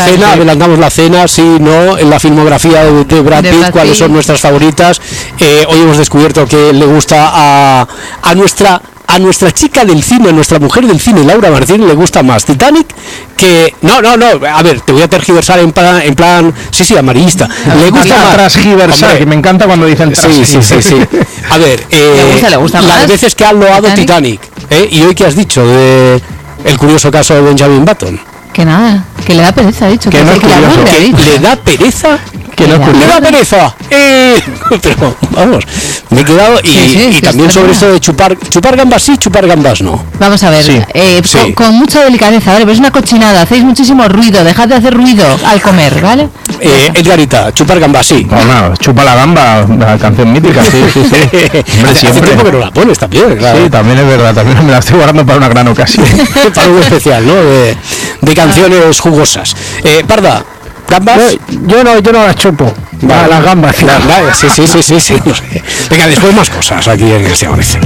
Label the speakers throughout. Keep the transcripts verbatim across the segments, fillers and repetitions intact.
Speaker 1: cena, adelantamos la cena, sí, no, en la filmografía de, de Brad Pitt, cuáles son nuestras favoritas. Eh, hoy hemos descubierto que le gusta a, a nuestra a nuestra chica del cine, a nuestra mujer del cine, Laura Martín, le gusta más Titanic que... No, no, no, a ver, te voy a tergiversar en plan, en plan sí, sí, amarillista. Le gusta más...
Speaker 2: Transgiversar, hombre, que me encanta cuando dicen transgiversar.
Speaker 1: Sí, sí, sí, sí. A ver, eh,
Speaker 3: ¿le gusta, le gusta más?
Speaker 1: Las veces que han loado Titanic, ¿eh? Y hoy, ¿qué has dicho de el curioso caso de Benjamin Button?
Speaker 3: Que nada, que le da pereza, ha dicho.
Speaker 1: Que,
Speaker 3: que,
Speaker 1: no
Speaker 3: que,
Speaker 1: curioso,
Speaker 3: la
Speaker 1: que le da pereza. Que no le da pereza. Eh, pero vamos, me he quedado y, sí, sí, y también sobre esto de chupar chupar gambas sí, chupar gambas no.
Speaker 3: Vamos a ver, sí, eh, sí. Con, con mucha delicadeza, ¿vale? Pero es una cochinada, hacéis muchísimo ruido, dejad de hacer ruido al comer, ¿vale?
Speaker 1: Eh, Edgarita, chupar gambas sí.
Speaker 2: No, no, chupa la gamba, la canción mítica, sí, sí, sí.
Speaker 1: Hombre, hace, hace tiempo que no la pones también, claro.
Speaker 2: Sí, también es verdad, también me la estoy guardando para una gran ocasión.
Speaker 1: Para algo especial, ¿no? De, de canciones jugosas. Eh, Parda, ¿gambas?
Speaker 2: Yo, yo no, yo no las chupo. Vale. Las gambas,
Speaker 1: la, la, sí, sí, sí, sí, sí, no sé. Venga, después más cosas aquí en el Se Amanece.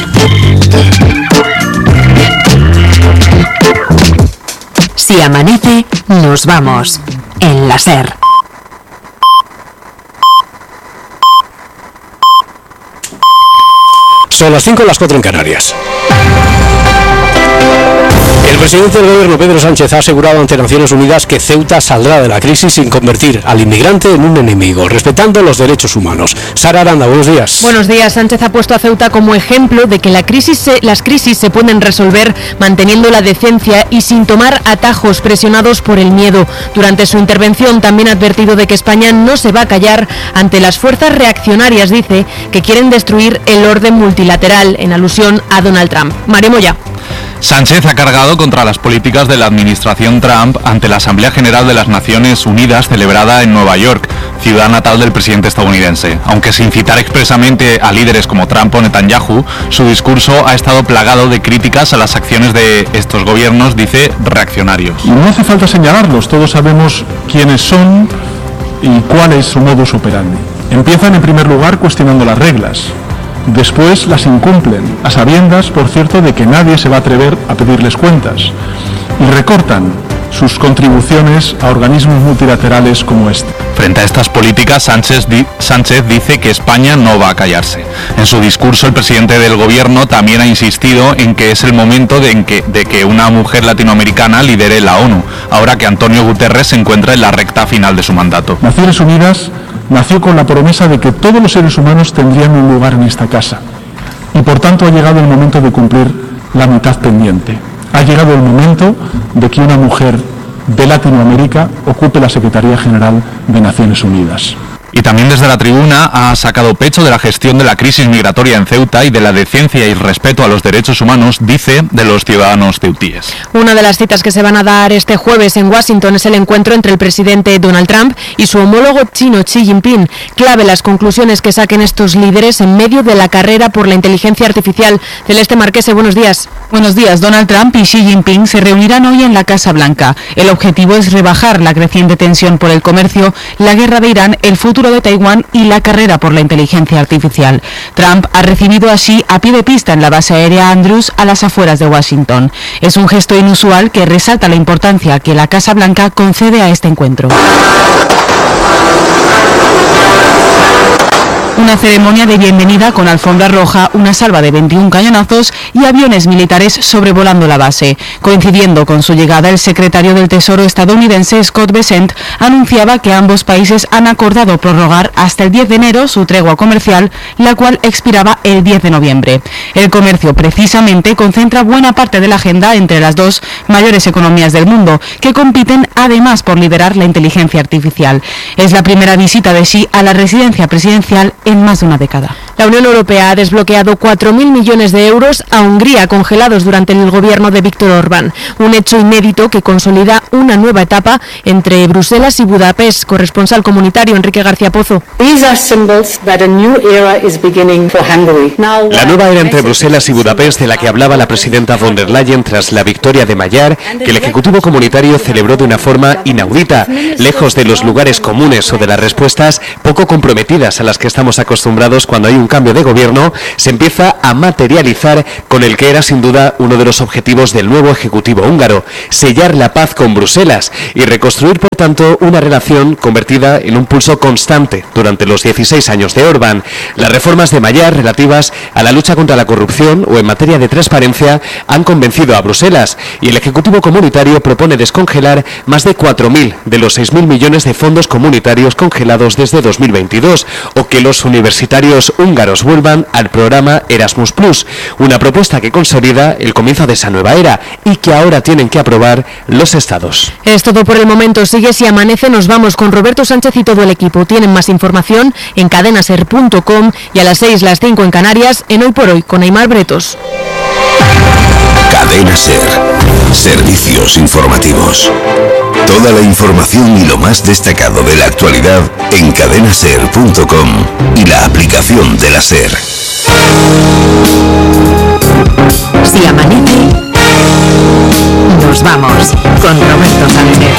Speaker 4: Si amanece, nos vamos. En la SER.
Speaker 1: Son las cinco, las cuatro en Canarias. El presidente del gobierno, Pedro Sánchez, ha asegurado ante Naciones Unidas que Ceuta saldrá de la crisis sin convertir al inmigrante en un enemigo, respetando los derechos humanos. Sara Aranda, buenos días.
Speaker 5: Buenos días. Sánchez ha puesto a Ceuta como ejemplo de que la crisis se, las crisis se pueden resolver manteniendo la decencia y sin tomar atajos presionados por el miedo. Durante su intervención también ha advertido de que España no se va a callar ante las fuerzas reaccionarias, dice, que quieren destruir el orden multilateral, en alusión a Donald Trump. María Moya.
Speaker 6: Sánchez ha cargado contra las políticas de la administración Trump ante la Asamblea General de las Naciones Unidas celebrada en Nueva York, ciudad natal del presidente estadounidense. Aunque sin citar expresamente a líderes como Trump o Netanyahu, su discurso ha estado plagado de críticas a las acciones de estos gobiernos, dice, reaccionarios.
Speaker 7: Y no hace falta señalarlos, todos sabemos quiénes son y cuál es su modus operandi. Empiezan en primer lugar cuestionando las reglas. Después las incumplen, a sabiendas, por cierto, de que nadie se va a atrever a pedirles cuentas. Y recortan sus contribuciones a organismos multilaterales como este.
Speaker 6: Frente a estas políticas, Sánchez, di- Sánchez dice que España no va a callarse. En su discurso, el presidente del gobierno también ha insistido en que es el momento de, en que, de que una mujer latinoamericana lidere la ONU, ahora que Antonio Guterres se encuentra en la recta final de su mandato.
Speaker 7: Naciones Unidas nació con la promesa de que todos los seres humanos tendrían un lugar en esta casa. Y por tanto ha llegado el momento de cumplir la mitad pendiente. Ha llegado el momento de que una mujer de Latinoamérica ocupe la Secretaría General de Naciones Unidas.
Speaker 6: Y también desde la tribuna ha sacado pecho de la gestión de la crisis migratoria en Ceuta y de la decencia y respeto a los derechos humanos, dice, de los ciudadanos ceutíes.
Speaker 5: Una de las citas que se van a dar este jueves en Washington es el encuentro entre el presidente Donald Trump y su homólogo chino Xi Jinping. Clave las conclusiones que saquen estos líderes en medio de la carrera por la inteligencia artificial. Celeste Marquese, buenos días.
Speaker 8: Buenos días. Donald Trump y Xi Jinping se reunirán hoy en la Casa Blanca. El objetivo es rebajar la creciente tensión por el comercio, la guerra de Irán, el futuro de Taiwán y la carrera por la inteligencia artificial. Trump ha recibido a Xi a pie de pista en la base aérea Andrews, a las afueras de Washington. Es un gesto inusual que resalta la importancia que la Casa Blanca concede a este encuentro. Una ceremonia de bienvenida con alfombra roja, una salva de veintiún cañonazos y aviones militares sobrevolando la base. Coincidiendo con su llegada, el secretario del Tesoro estadounidense Scott Bessent anunciaba que ambos países han acordado prorrogar hasta el diez de enero su tregua comercial, la cual expiraba el diez de noviembre. El comercio precisamente concentra buena parte de la agenda entre las dos mayores economías del mundo, que compiten además por liderar la inteligencia artificial. Es la primera visita de Xi a la residencia presidencial en más de una década.
Speaker 5: La Unión Europea ha desbloqueado cuatro mil millones de euros a Hungría, congelados durante el gobierno de Víctor Orbán. Un hecho inédito que consolida una nueva etapa entre Bruselas y Budapest. Corresponsal comunitario Enrique García Pozo.
Speaker 9: La nueva era entre Bruselas y Budapest, de la que hablaba la presidenta von der Leyen tras la victoria de Mayar, que el Ejecutivo Comunitario celebró de una forma inaudita, lejos de los lugares comunes o de las respuestas poco comprometidas a las que estamos acostumbrados cuando hay un cambio de gobierno, se empieza a materializar con el que era sin duda uno de los objetivos del nuevo Ejecutivo húngaro: sellar la paz con Bruselas y reconstruir por tanto, una relación convertida en un pulso constante durante los dieciséis años de Orbán. Las reformas de Mayar relativas a la lucha contra la corrupción o en materia de transparencia han convencido a Bruselas, y el Ejecutivo Comunitario propone descongelar más de cuatro mil de los seis mil millones de fondos comunitarios congelados desde dos mil veintidós, o que los universitarios húngaros vuelvan al programa Erasmus plus, una propuesta que consolida el comienzo de esa nueva era y que ahora tienen que aprobar los estados.
Speaker 5: Es todo por el momento. Sigue Si Amanece. Nos vamos con Roberto Sánchez y todo el equipo. Tienen más información en cadenaser punto com y a las seis, las cinco en Canarias, en Hoy por Hoy con Aimar Bretos.
Speaker 10: Cadena Ser. Servicios informativos. Toda la información y lo más destacado de la actualidad en cadenaser punto com y la aplicación de la Ser.
Speaker 4: Si amanece, nos vamos con Roberto Sánchez.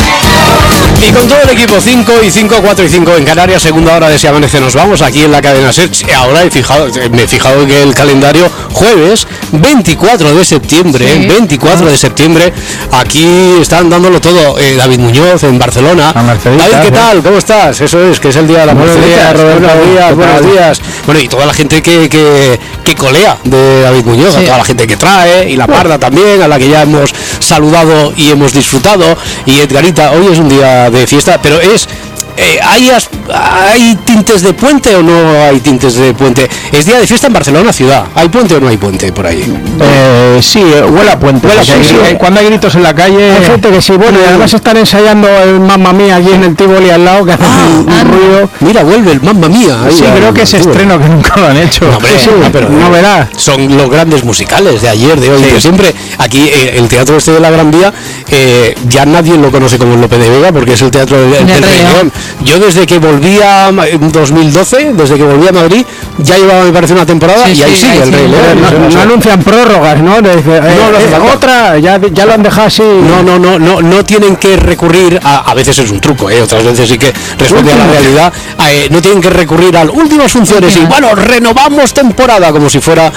Speaker 1: Y con todo el equipo, cinco y cinco, cuatro y cinco en Canarias, segunda hora de Si Amanece nos vamos, aquí en la cadena SER. Ahora he fijado, me he fijado que el calendario, jueves veinticuatro de septiembre, sí. veinticuatro de septiembre, aquí están dándolo todo. eh, David Muñoz en Barcelona. David, ¿qué tal? ¿Cómo estás? Eso es, que es el día de la
Speaker 2: buenos días, Roberto,
Speaker 1: buenos días, buenos días. Bueno, y toda la gente que, que, que colea de David Muñoz, sí. a toda la gente que trae, y la Parda también, a la que ya hemos saludado y hemos disfrutado, y Edgarita, hoy es un día de fiesta, pero es eh, ¿hay, ¿hay tintes de puente o no hay tintes de puente? Es día de fiesta en Barcelona ciudad. ¿Hay puente o no hay puente por ahí?
Speaker 2: Eh, sí, huele a puente. Huele a puente. Sí, sí. Cuando hay gritos en la calle, hay gente que sí, bueno, y además están ensayando el Mamma Mía allí en el Tivoli al lado, que hace ah, un, un ruido.
Speaker 1: Mira, vuelve el Mamma Mía.
Speaker 2: Sí,
Speaker 1: ahí,
Speaker 2: creo que es estreno, que nunca lo han hecho.
Speaker 1: No, hombre, sí,
Speaker 2: pero no verás.
Speaker 1: Son los grandes musicales de ayer, de hoy, sí. de siempre. Aquí eh, el Teatro Este de la Gran Vía, eh, ya nadie lo conoce como el Lope de Vega, porque es el Teatro del, del, del Rey León. Yo desde que volvía en dos mil doce, desde que volví a Madrid, ya llevaba, me parece, una temporada, sí, y ahí sí, sigue ahí el Rey sí, León.
Speaker 2: No, no, no anuncian prórrogas, ¿no? De, eh, no, eh, no otra, ya, ya lo han dejado así.
Speaker 1: No, no, no, no, no tienen que recurrir a, a veces es un truco, ¿eh? Otras veces sí que responde a la realidad. Eh, no tienen que recurrir a últimas funciones y bueno, renovamos temporada, como si fuera,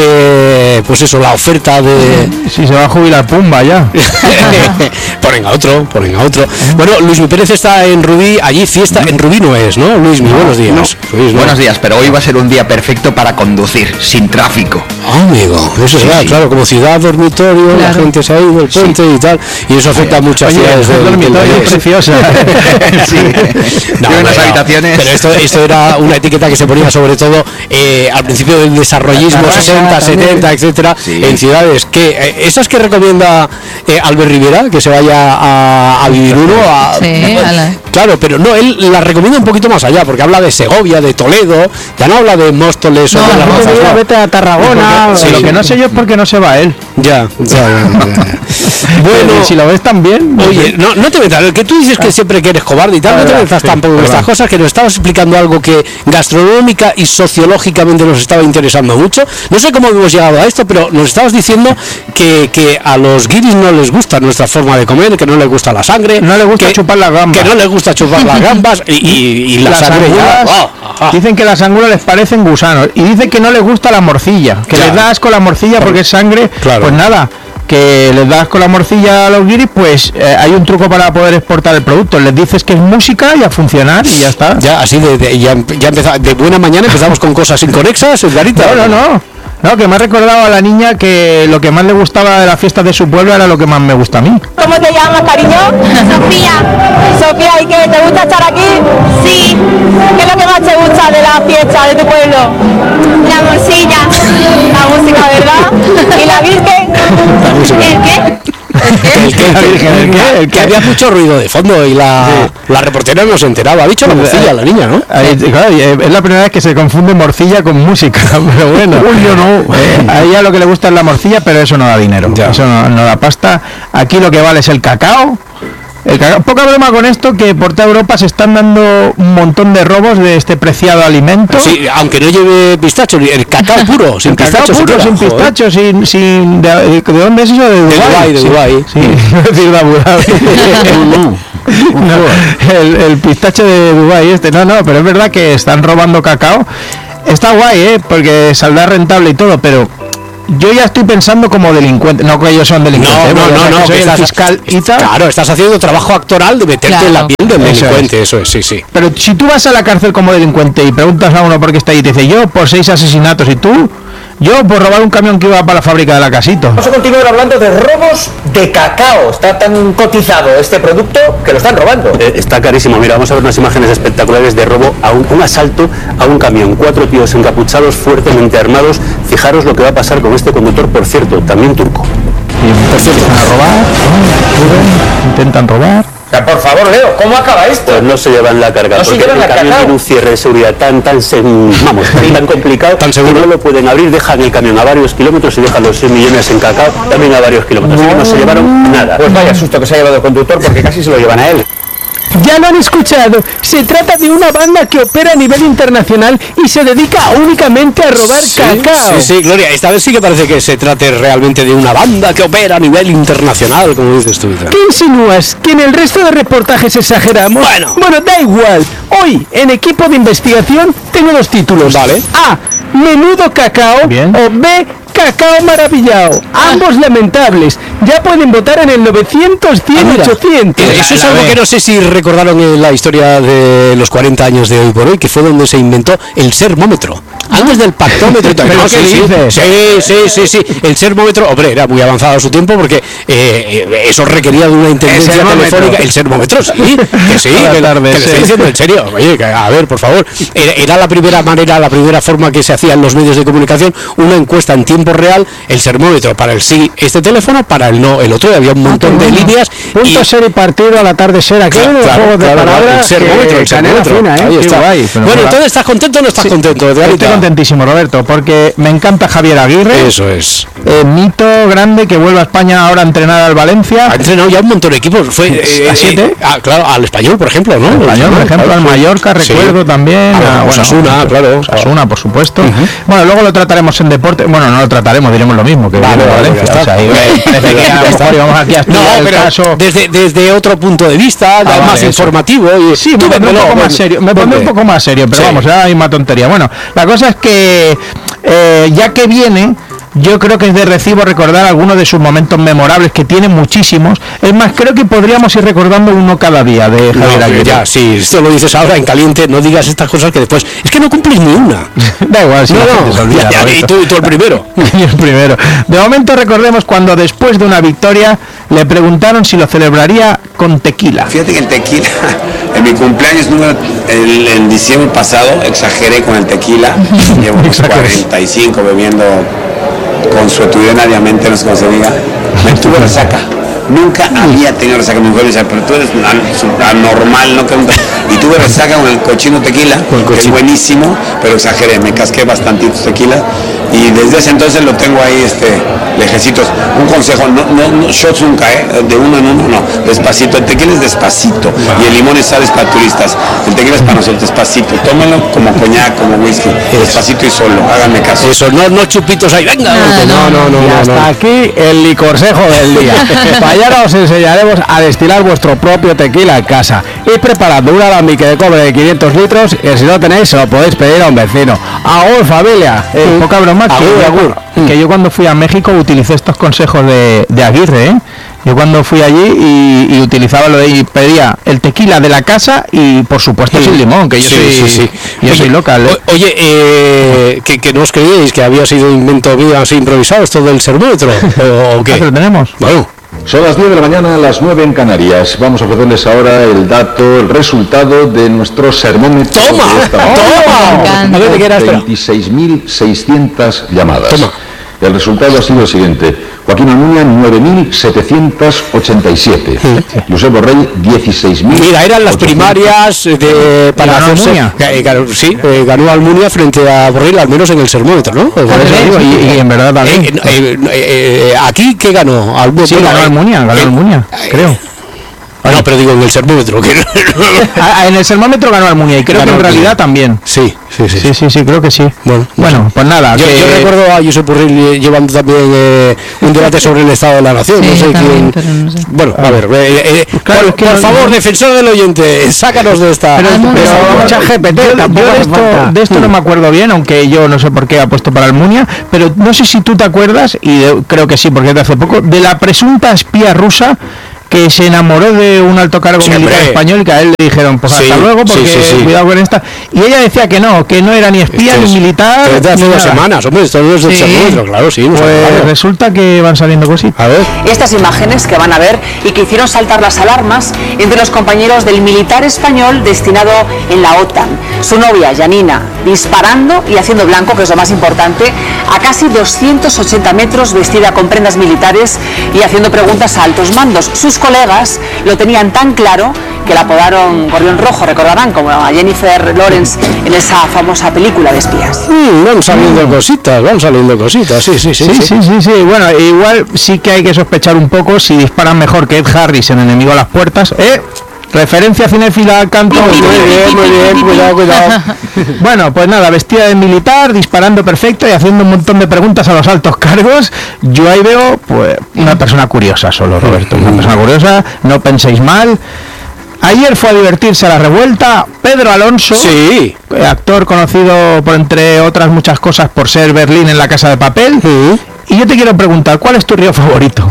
Speaker 1: eh, pues eso, la oferta de.
Speaker 2: Si se va a jubilar Pumba ya.
Speaker 1: Ponen a otro, ponen a otro. Bueno, Luis Mi Pérez está en Rubí, allí fiesta, en Rubí no es, ¿no? Luis Mi, no, buenos días.
Speaker 11: No.
Speaker 1: Luis, ¿no?
Speaker 11: Buenos días, pero hoy va a ser un día perfecto para conducir, sin tráfico.
Speaker 1: Ah, amigo, eso es sí, verdad, sí. Claro, como ciudad dormitorio, claro. La gente se ha ido del puente sí. y tal, y eso afecta sí. a muchas
Speaker 2: Oye,
Speaker 1: ciudades
Speaker 2: del dormitorio es preciosa.
Speaker 11: Sí. No, no,
Speaker 1: unas
Speaker 11: no, habitaciones.
Speaker 1: Pero esto, esto era una etiqueta que se ponía sobre todo eh, al principio del desarrollismo, sesenta, setenta, etcétera, sí. en ciudades que eh, esas que recomienda eh, Albert Rivera, que se vaya a, a vivir uno a,
Speaker 3: sí,
Speaker 1: a, claro, pero no, él la recomienda un poquito más allá, porque habla de Segovia, de Toledo, ya no habla de Móstoles
Speaker 2: no,
Speaker 1: o de la
Speaker 2: Rozas, no. Vete a Tarragona, sí, lo que no sé yo es por qué no se va él.
Speaker 1: Ya, ya, ya, ya.
Speaker 2: Bueno, si lo ves tan bien.
Speaker 1: Oye, no, no te metas, que tú dices que siempre que eres cobarde y tal, no te metas sí, tampoco en estas cosas, que nos estabas explicando algo que gastronómica y sociológicamente nos estaba interesando mucho. No sé cómo hemos llegado a esto, pero nos estabas diciendo que, que a los guiris no les gusta nuestra forma de comer, que no les gusta la sangre,
Speaker 2: no les gusta
Speaker 1: que,
Speaker 2: chupar las gambas,
Speaker 1: que no les gusta chupar las gambas y, y, y la
Speaker 2: las
Speaker 1: sangre
Speaker 2: angulas, ya, oh, oh. Dicen que las angulas les parecen gusanos y dicen que no les gusta la morcilla, que claro. les da asco la morcilla porque es sangre, claro. Pues nada, que les das con la morcilla a los guiris, pues eh, hay un truco para poder exportar el producto. Les dices que es música y a funcionar y ya está.
Speaker 1: Ya, así de, de ya, ya empezamos, de buena mañana empezamos con cosas inconexas, Edgarita.
Speaker 2: No, no, no. No, que me ha recordado a la niña que lo que más le gustaba de las fiestas de su pueblo era lo que más me gusta a mí.
Speaker 12: ¿Cómo te llamas, cariño?
Speaker 13: Sofía.
Speaker 12: Sofía, ¿y qué? ¿Te gusta estar aquí?
Speaker 13: Sí.
Speaker 12: ¿Qué es lo que más te gusta de la fiesta de tu pueblo?
Speaker 13: La morcilla.
Speaker 12: La música, ¿verdad? ¿Y la virgen?
Speaker 1: La música.
Speaker 13: ¿El qué?
Speaker 1: El que, el, que, el, que, el, que, el que había mucho ruido de fondo y la, sí. la reportera no se enteraba. Ha dicho la morcilla, la niña, ¿no?
Speaker 2: Es la primera vez que se confunde morcilla con música, pero bueno.
Speaker 1: Uy, yo no.
Speaker 2: Eh, a ella lo que le gusta es la morcilla, pero eso no da dinero. Ya. Eso no, no da pasta. Aquí lo que vale es el cacao. El cacao. Poca broma con esto, que por toda Europa se están dando un montón de robos de este preciado alimento.
Speaker 1: Sí, aunque no lleve pistacho, el cacao puro, sin
Speaker 2: el
Speaker 1: pistacho.
Speaker 2: Cacao puro, sin pistacho, sin, sin de, de, ¿de dónde es eso? De Dubái.
Speaker 1: De Dubái,
Speaker 2: sí. Sí, de Abu Dhabi. No, el, el pistacho de Dubái este, no, no, pero es verdad que están robando cacao. Está guay, ¿eh? Porque saldrá rentable y todo, pero yo ya estoy pensando como delincuente, no que ellos son delincuentes,
Speaker 1: no, no, no, no,
Speaker 2: soy
Speaker 1: que
Speaker 2: el
Speaker 1: estás,
Speaker 2: fiscal y tal.
Speaker 1: Claro, estás haciendo trabajo actoral de meterte claro. en la piel El del delincuente, eso es, sí, sí.
Speaker 2: Pero si tú vas a la cárcel como delincuente y preguntas a uno por qué está ahí, te dice yo por seis asesinatos, y tú, yo por robar un camión que iba para la fábrica de la Casito.
Speaker 14: Vamos a continuar hablando de robos de cacao. Está tan cotizado este producto que lo están robando.
Speaker 15: Eh, está carísimo. Mira, vamos a ver unas imágenes espectaculares de robo a un, un asalto a un camión. Cuatro tíos encapuchados, fuertemente armados. Fijaros lo que va a pasar con este conductor, por cierto, también turco.
Speaker 2: Y por cierto, van a robar, ¿no? Intentan robar.
Speaker 14: O sea, por favor, Leo, ¿cómo acaba esto?
Speaker 15: Pues no se llevan la carga,
Speaker 14: no
Speaker 15: porque
Speaker 14: se llevan
Speaker 15: el
Speaker 14: la
Speaker 15: camión
Speaker 14: carga.
Speaker 15: tiene un cierre de seguridad tan, tan, vamos, tan complicado, tan seguro, que no lo pueden abrir, dejan el camión a varios kilómetros y dejan los seis millones en cacao también a varios kilómetros, así que no se llevaron nada.
Speaker 14: Pues vaya susto que se ha llevado el conductor, porque casi se lo llevan a él.
Speaker 16: Ya lo han escuchado, se trata de una banda que opera a nivel internacional y se dedica únicamente a robar
Speaker 1: sí,
Speaker 16: cacao.
Speaker 1: Sí, sí, Gloria, esta vez sí que parece que se trate realmente de una banda que opera a nivel internacional, como dices tú.
Speaker 16: ¿Qué insinúas? ¿Que en el resto de reportajes exageramos?
Speaker 1: Bueno.
Speaker 16: Bueno, da igual. Hoy, en equipo de investigación, tengo dos títulos.
Speaker 1: Vale.
Speaker 16: A, menudo cacao.
Speaker 2: Bien.
Speaker 16: O B, cacao maravillado. Ambos lamentables. Ya pueden votar en el novecientos, cien,
Speaker 1: Ah,
Speaker 16: ochocientos.
Speaker 1: Eh, Eso es algo que no sé si recordaron en la historia de los cuarenta años de Hoy por Hoy, que fue donde se inventó el sermómetro. Antes del pactómetro y tal.
Speaker 2: ¿Pero
Speaker 1: No,
Speaker 2: qué
Speaker 1: sí,
Speaker 2: dices?
Speaker 1: sí, sí, sí, sí. El sermómetro, hombre, era muy avanzado a su tiempo porque eh, eso requería de una intendencia telefónica. El sermómetro, sí, que sí, que, que le estoy diciendo en serio. Oye, que, a ver, por favor. Era, era la primera manera, la primera forma que se hacía en los medios de comunicación, una encuesta en tiempo real, el sermómetro para el sí, este teléfono, para el no, el otro, y había un montón
Speaker 2: Ah,
Speaker 1: de
Speaker 2: bueno.
Speaker 1: líneas.
Speaker 2: Punto
Speaker 1: y,
Speaker 2: ser y partido al atardecer. Aquí
Speaker 1: Claro,
Speaker 2: hay unos
Speaker 1: claro,
Speaker 2: juegos de
Speaker 1: claro,
Speaker 2: palabras.
Speaker 1: el sermómetro, el sermómetro.
Speaker 2: Fina, ¿eh?
Speaker 1: Ahí
Speaker 2: Qué
Speaker 1: está.
Speaker 2: guay. Pero
Speaker 1: Bueno,
Speaker 2: mola.
Speaker 1: entonces, ¿estás contento o no estás
Speaker 2: Sí,
Speaker 1: contento? De
Speaker 2: estoy contentísimo, Roberto, porque me encanta Javier Aguirre.
Speaker 1: Eso es.
Speaker 2: Eh, mito grande que vuelve a España ahora a entrenar al Valencia.
Speaker 1: Ha entrenado ya un montón de equipos. Fue eh,
Speaker 2: ¿A siete?
Speaker 1: eh, ah, claro, al Español, por ejemplo, ¿no?
Speaker 2: Al Español, por ejemplo, al Mallorca,
Speaker 1: Sí.
Speaker 2: recuerdo también.
Speaker 1: A,
Speaker 2: a, bueno,
Speaker 1: Osasuna, claro.
Speaker 2: Osasuna, por supuesto. Bueno, luego lo trataremos en deporte. Bueno, no lo trataremos, diremos lo mismo que
Speaker 1: Vale,
Speaker 2: viene de
Speaker 1: vale,
Speaker 2: Valencia.
Speaker 1: ya
Speaker 2: O sea,
Speaker 1: está.
Speaker 2: ahí, parece que a lo mejor íbamos aquí a
Speaker 1: No,
Speaker 2: estudiar el
Speaker 1: pero
Speaker 2: caso.
Speaker 1: desde, desde otro punto de vista,
Speaker 2: Ah,
Speaker 1: más
Speaker 2: vale, eso.
Speaker 1: informativo. Y,
Speaker 2: Sí,
Speaker 1: tú
Speaker 2: me pondré un
Speaker 1: véndelo,
Speaker 2: poco más
Speaker 1: ven-
Speaker 2: serio, me pondré un
Speaker 1: vende.
Speaker 2: poco más serio, pero
Speaker 1: Sí.
Speaker 2: vamos, era la misma tontería. Bueno, la cosa es que eh, ya que viene, yo creo que es de recibo recordar algunos de sus momentos memorables, que tiene muchísimos. Es más, creo que podríamos ir recordando uno cada día de
Speaker 1: No,
Speaker 2: Javier Aguirre.
Speaker 1: ya, sí, esto lo dices ahora en caliente, no digas estas cosas que después. Es que no cumples ni una.
Speaker 2: Da igual, si
Speaker 1: No,
Speaker 2: la
Speaker 1: no,
Speaker 2: gente se olvida,
Speaker 1: ya, ya,
Speaker 2: Roberto.
Speaker 1: y tú- y tú el primero.
Speaker 2: Y el primero. De momento recordemos cuando después de una victoria le preguntaron si lo celebraría con tequila.
Speaker 17: Fíjate que el tequila, en mi cumpleaños número, el, en diciembre pasado, exageré con el tequila. Llevo unos cuarenta y cinco bebiendo consuetudinariamente, no sé cómo se diga. Me tuve resaca. Nunca había tenido resaca. Mi mujer me decía, pero tú eres an- anormal, ¿no? Y tuve resaca con el cochino tequila, que es buenísimo, pero exageré, me casqué bastantitos tequila. Y desde ese entonces lo tengo ahí, este, lejecitos. Un consejo, no, no, no shots nunca, ¿eh? De uno en uno, no. Despacito. El tequila es despacito. Y el limón y sal es para turistas. El tequila es para nosotros, despacito. Tómenlo como coñac, como whisky. Despacito y solo. Háganme caso.
Speaker 1: Eso, no, no chupitos ahí, venga. No, no, no,
Speaker 2: Y
Speaker 1: no.
Speaker 2: hasta
Speaker 1: no.
Speaker 2: aquí el licorsejo del día. Mañana os enseñaremos a destilar vuestro propio tequila en casa. Y preparando un alambique de cobre de quinientos litros, que si no tenéis se lo podéis pedir a un vecino. Agur, familia. Eh, poca broma, que,
Speaker 1: Agur, agur.
Speaker 2: que yo cuando fui a México utilicé estos consejos de, de Aguirre, ¿eh? Yo cuando fui allí y, y utilizaba lo de y pedía el tequila de la casa y por supuesto sin limón, que yo
Speaker 1: Sí,
Speaker 2: soy
Speaker 1: sí, sí.
Speaker 2: yo
Speaker 1: Oye,
Speaker 2: soy local. ¿eh?
Speaker 1: o- Oye, eh, que, que no os creíais que había sido invento mío así improvisado esto del sermómetro, o, o qué.
Speaker 2: lo tenemos.
Speaker 1: Bueno.
Speaker 18: Son las diez de la mañana, las nueve en Canarias. Vamos a ofrecerles ahora el dato, el resultado de nuestro sermómetro.
Speaker 1: ¡Toma!
Speaker 18: de esta
Speaker 1: ¡Toma!
Speaker 18: mañana.
Speaker 1: A ver, ¿de qué era esto?
Speaker 18: veintiséis mil seiscientas llamadas.
Speaker 1: Toma.
Speaker 18: El resultado ha sido el siguiente. Joaquín Almunia, nueve mil setecientos ochenta y siete. Josep Borrell, dieciséis mil.
Speaker 1: Mira, eran las primarias de, para
Speaker 2: ganó
Speaker 1: hacerse.
Speaker 2: Almunia?
Speaker 1: Eh, ganó- sí, eh, ganó Almunia frente a Borrell, al menos en el sermómetro, ¿no? Por eso digo,
Speaker 2: Y, y en verdad también.
Speaker 1: eh, eh, eh, eh, aquí, ¿qué ganó? Almunia.
Speaker 2: Sí, ganó Almunia, ganó Almunia, creo.
Speaker 1: No, pero digo en el sermómetro. Que
Speaker 2: Ah, en el sermómetro ganó Almunia y creo
Speaker 1: Ganó
Speaker 2: que en
Speaker 1: Almunia.
Speaker 2: realidad también.
Speaker 1: Sí, sí, sí.
Speaker 2: Sí, sí, sí, creo que sí.
Speaker 1: Bueno,
Speaker 2: Bueno, pues nada.
Speaker 1: Yo,
Speaker 2: que-
Speaker 1: yo recuerdo a Josep Borrell llevando también eh, un debate sobre el estado de la nación.
Speaker 3: Sí,
Speaker 1: no sé
Speaker 3: también,
Speaker 1: quién.
Speaker 3: pero no sé.
Speaker 1: Bueno, a ver, eh, eh,
Speaker 2: Claro,
Speaker 1: por,
Speaker 2: es que
Speaker 1: por
Speaker 2: no-
Speaker 1: favor, defensor del oyente, sácanos de esta.
Speaker 2: Pero,
Speaker 3: Almunia,
Speaker 2: pero
Speaker 3: sí.
Speaker 2: mucha G P T,
Speaker 3: Yo-
Speaker 2: tampoco
Speaker 3: yo
Speaker 2: de
Speaker 3: de
Speaker 2: esto,
Speaker 3: esto-
Speaker 2: de esto no me acuerdo bien, aunque yo no sé por qué ha puesto para Almunia, pero no sé si tú te acuerdas, y de- creo que sí, porque es de hace poco, de la presunta espía rusa que que se enamoró de un alto cargo sí, militar hombre. español y que a él le dijeron, pues sí, hasta luego, porque sí, sí, sí. cuidado con esta. Y ella decía que no, que no era ni espía este ni militar.
Speaker 1: Desde hace dos semanas, hombre, esto no es del termómetro, claro, sí.
Speaker 2: Pues claro. Resulta que van saliendo cositas.
Speaker 1: A ver.
Speaker 19: Estas imágenes que van a ver y que hicieron saltar las alarmas entre los compañeros del militar español destinado en la OTAN. Su novia, Janina, disparando y haciendo blanco, que es lo más importante, a casi doscientos ochenta metros, vestida con prendas militares y haciendo preguntas a altos mandos. Sus colegas lo tenían tan claro que la apodaron Gorrión Rojo, recordarán, como a Jennifer Lawrence en esa famosa película de espías.
Speaker 1: Mm, van saliendo mm. cositas, van saliendo cositas, sí sí sí,
Speaker 2: sí, sí, sí, sí, sí. Bueno, igual sí que hay que sospechar un poco si disparan mejor que Ed Harris en Enemigo a las Puertas, ¿eh? Referencia cinéfila al canto. Muy bien, muy bien, cuidado, cuidado. Bueno, pues nada, vestida de militar, disparando perfecto y haciendo un montón de preguntas a los altos cargos. Yo ahí veo, pues, una persona curiosa solo, Roberto. Una persona curiosa, no penséis mal. Ayer fue a divertirse a la revuelta Pedro Alonso,
Speaker 1: sí.
Speaker 2: actor conocido por, entre otras muchas cosas, por ser Berlín en La Casa de Papel. Sí. Y yo te quiero preguntar, ¿cuál es tu río favorito?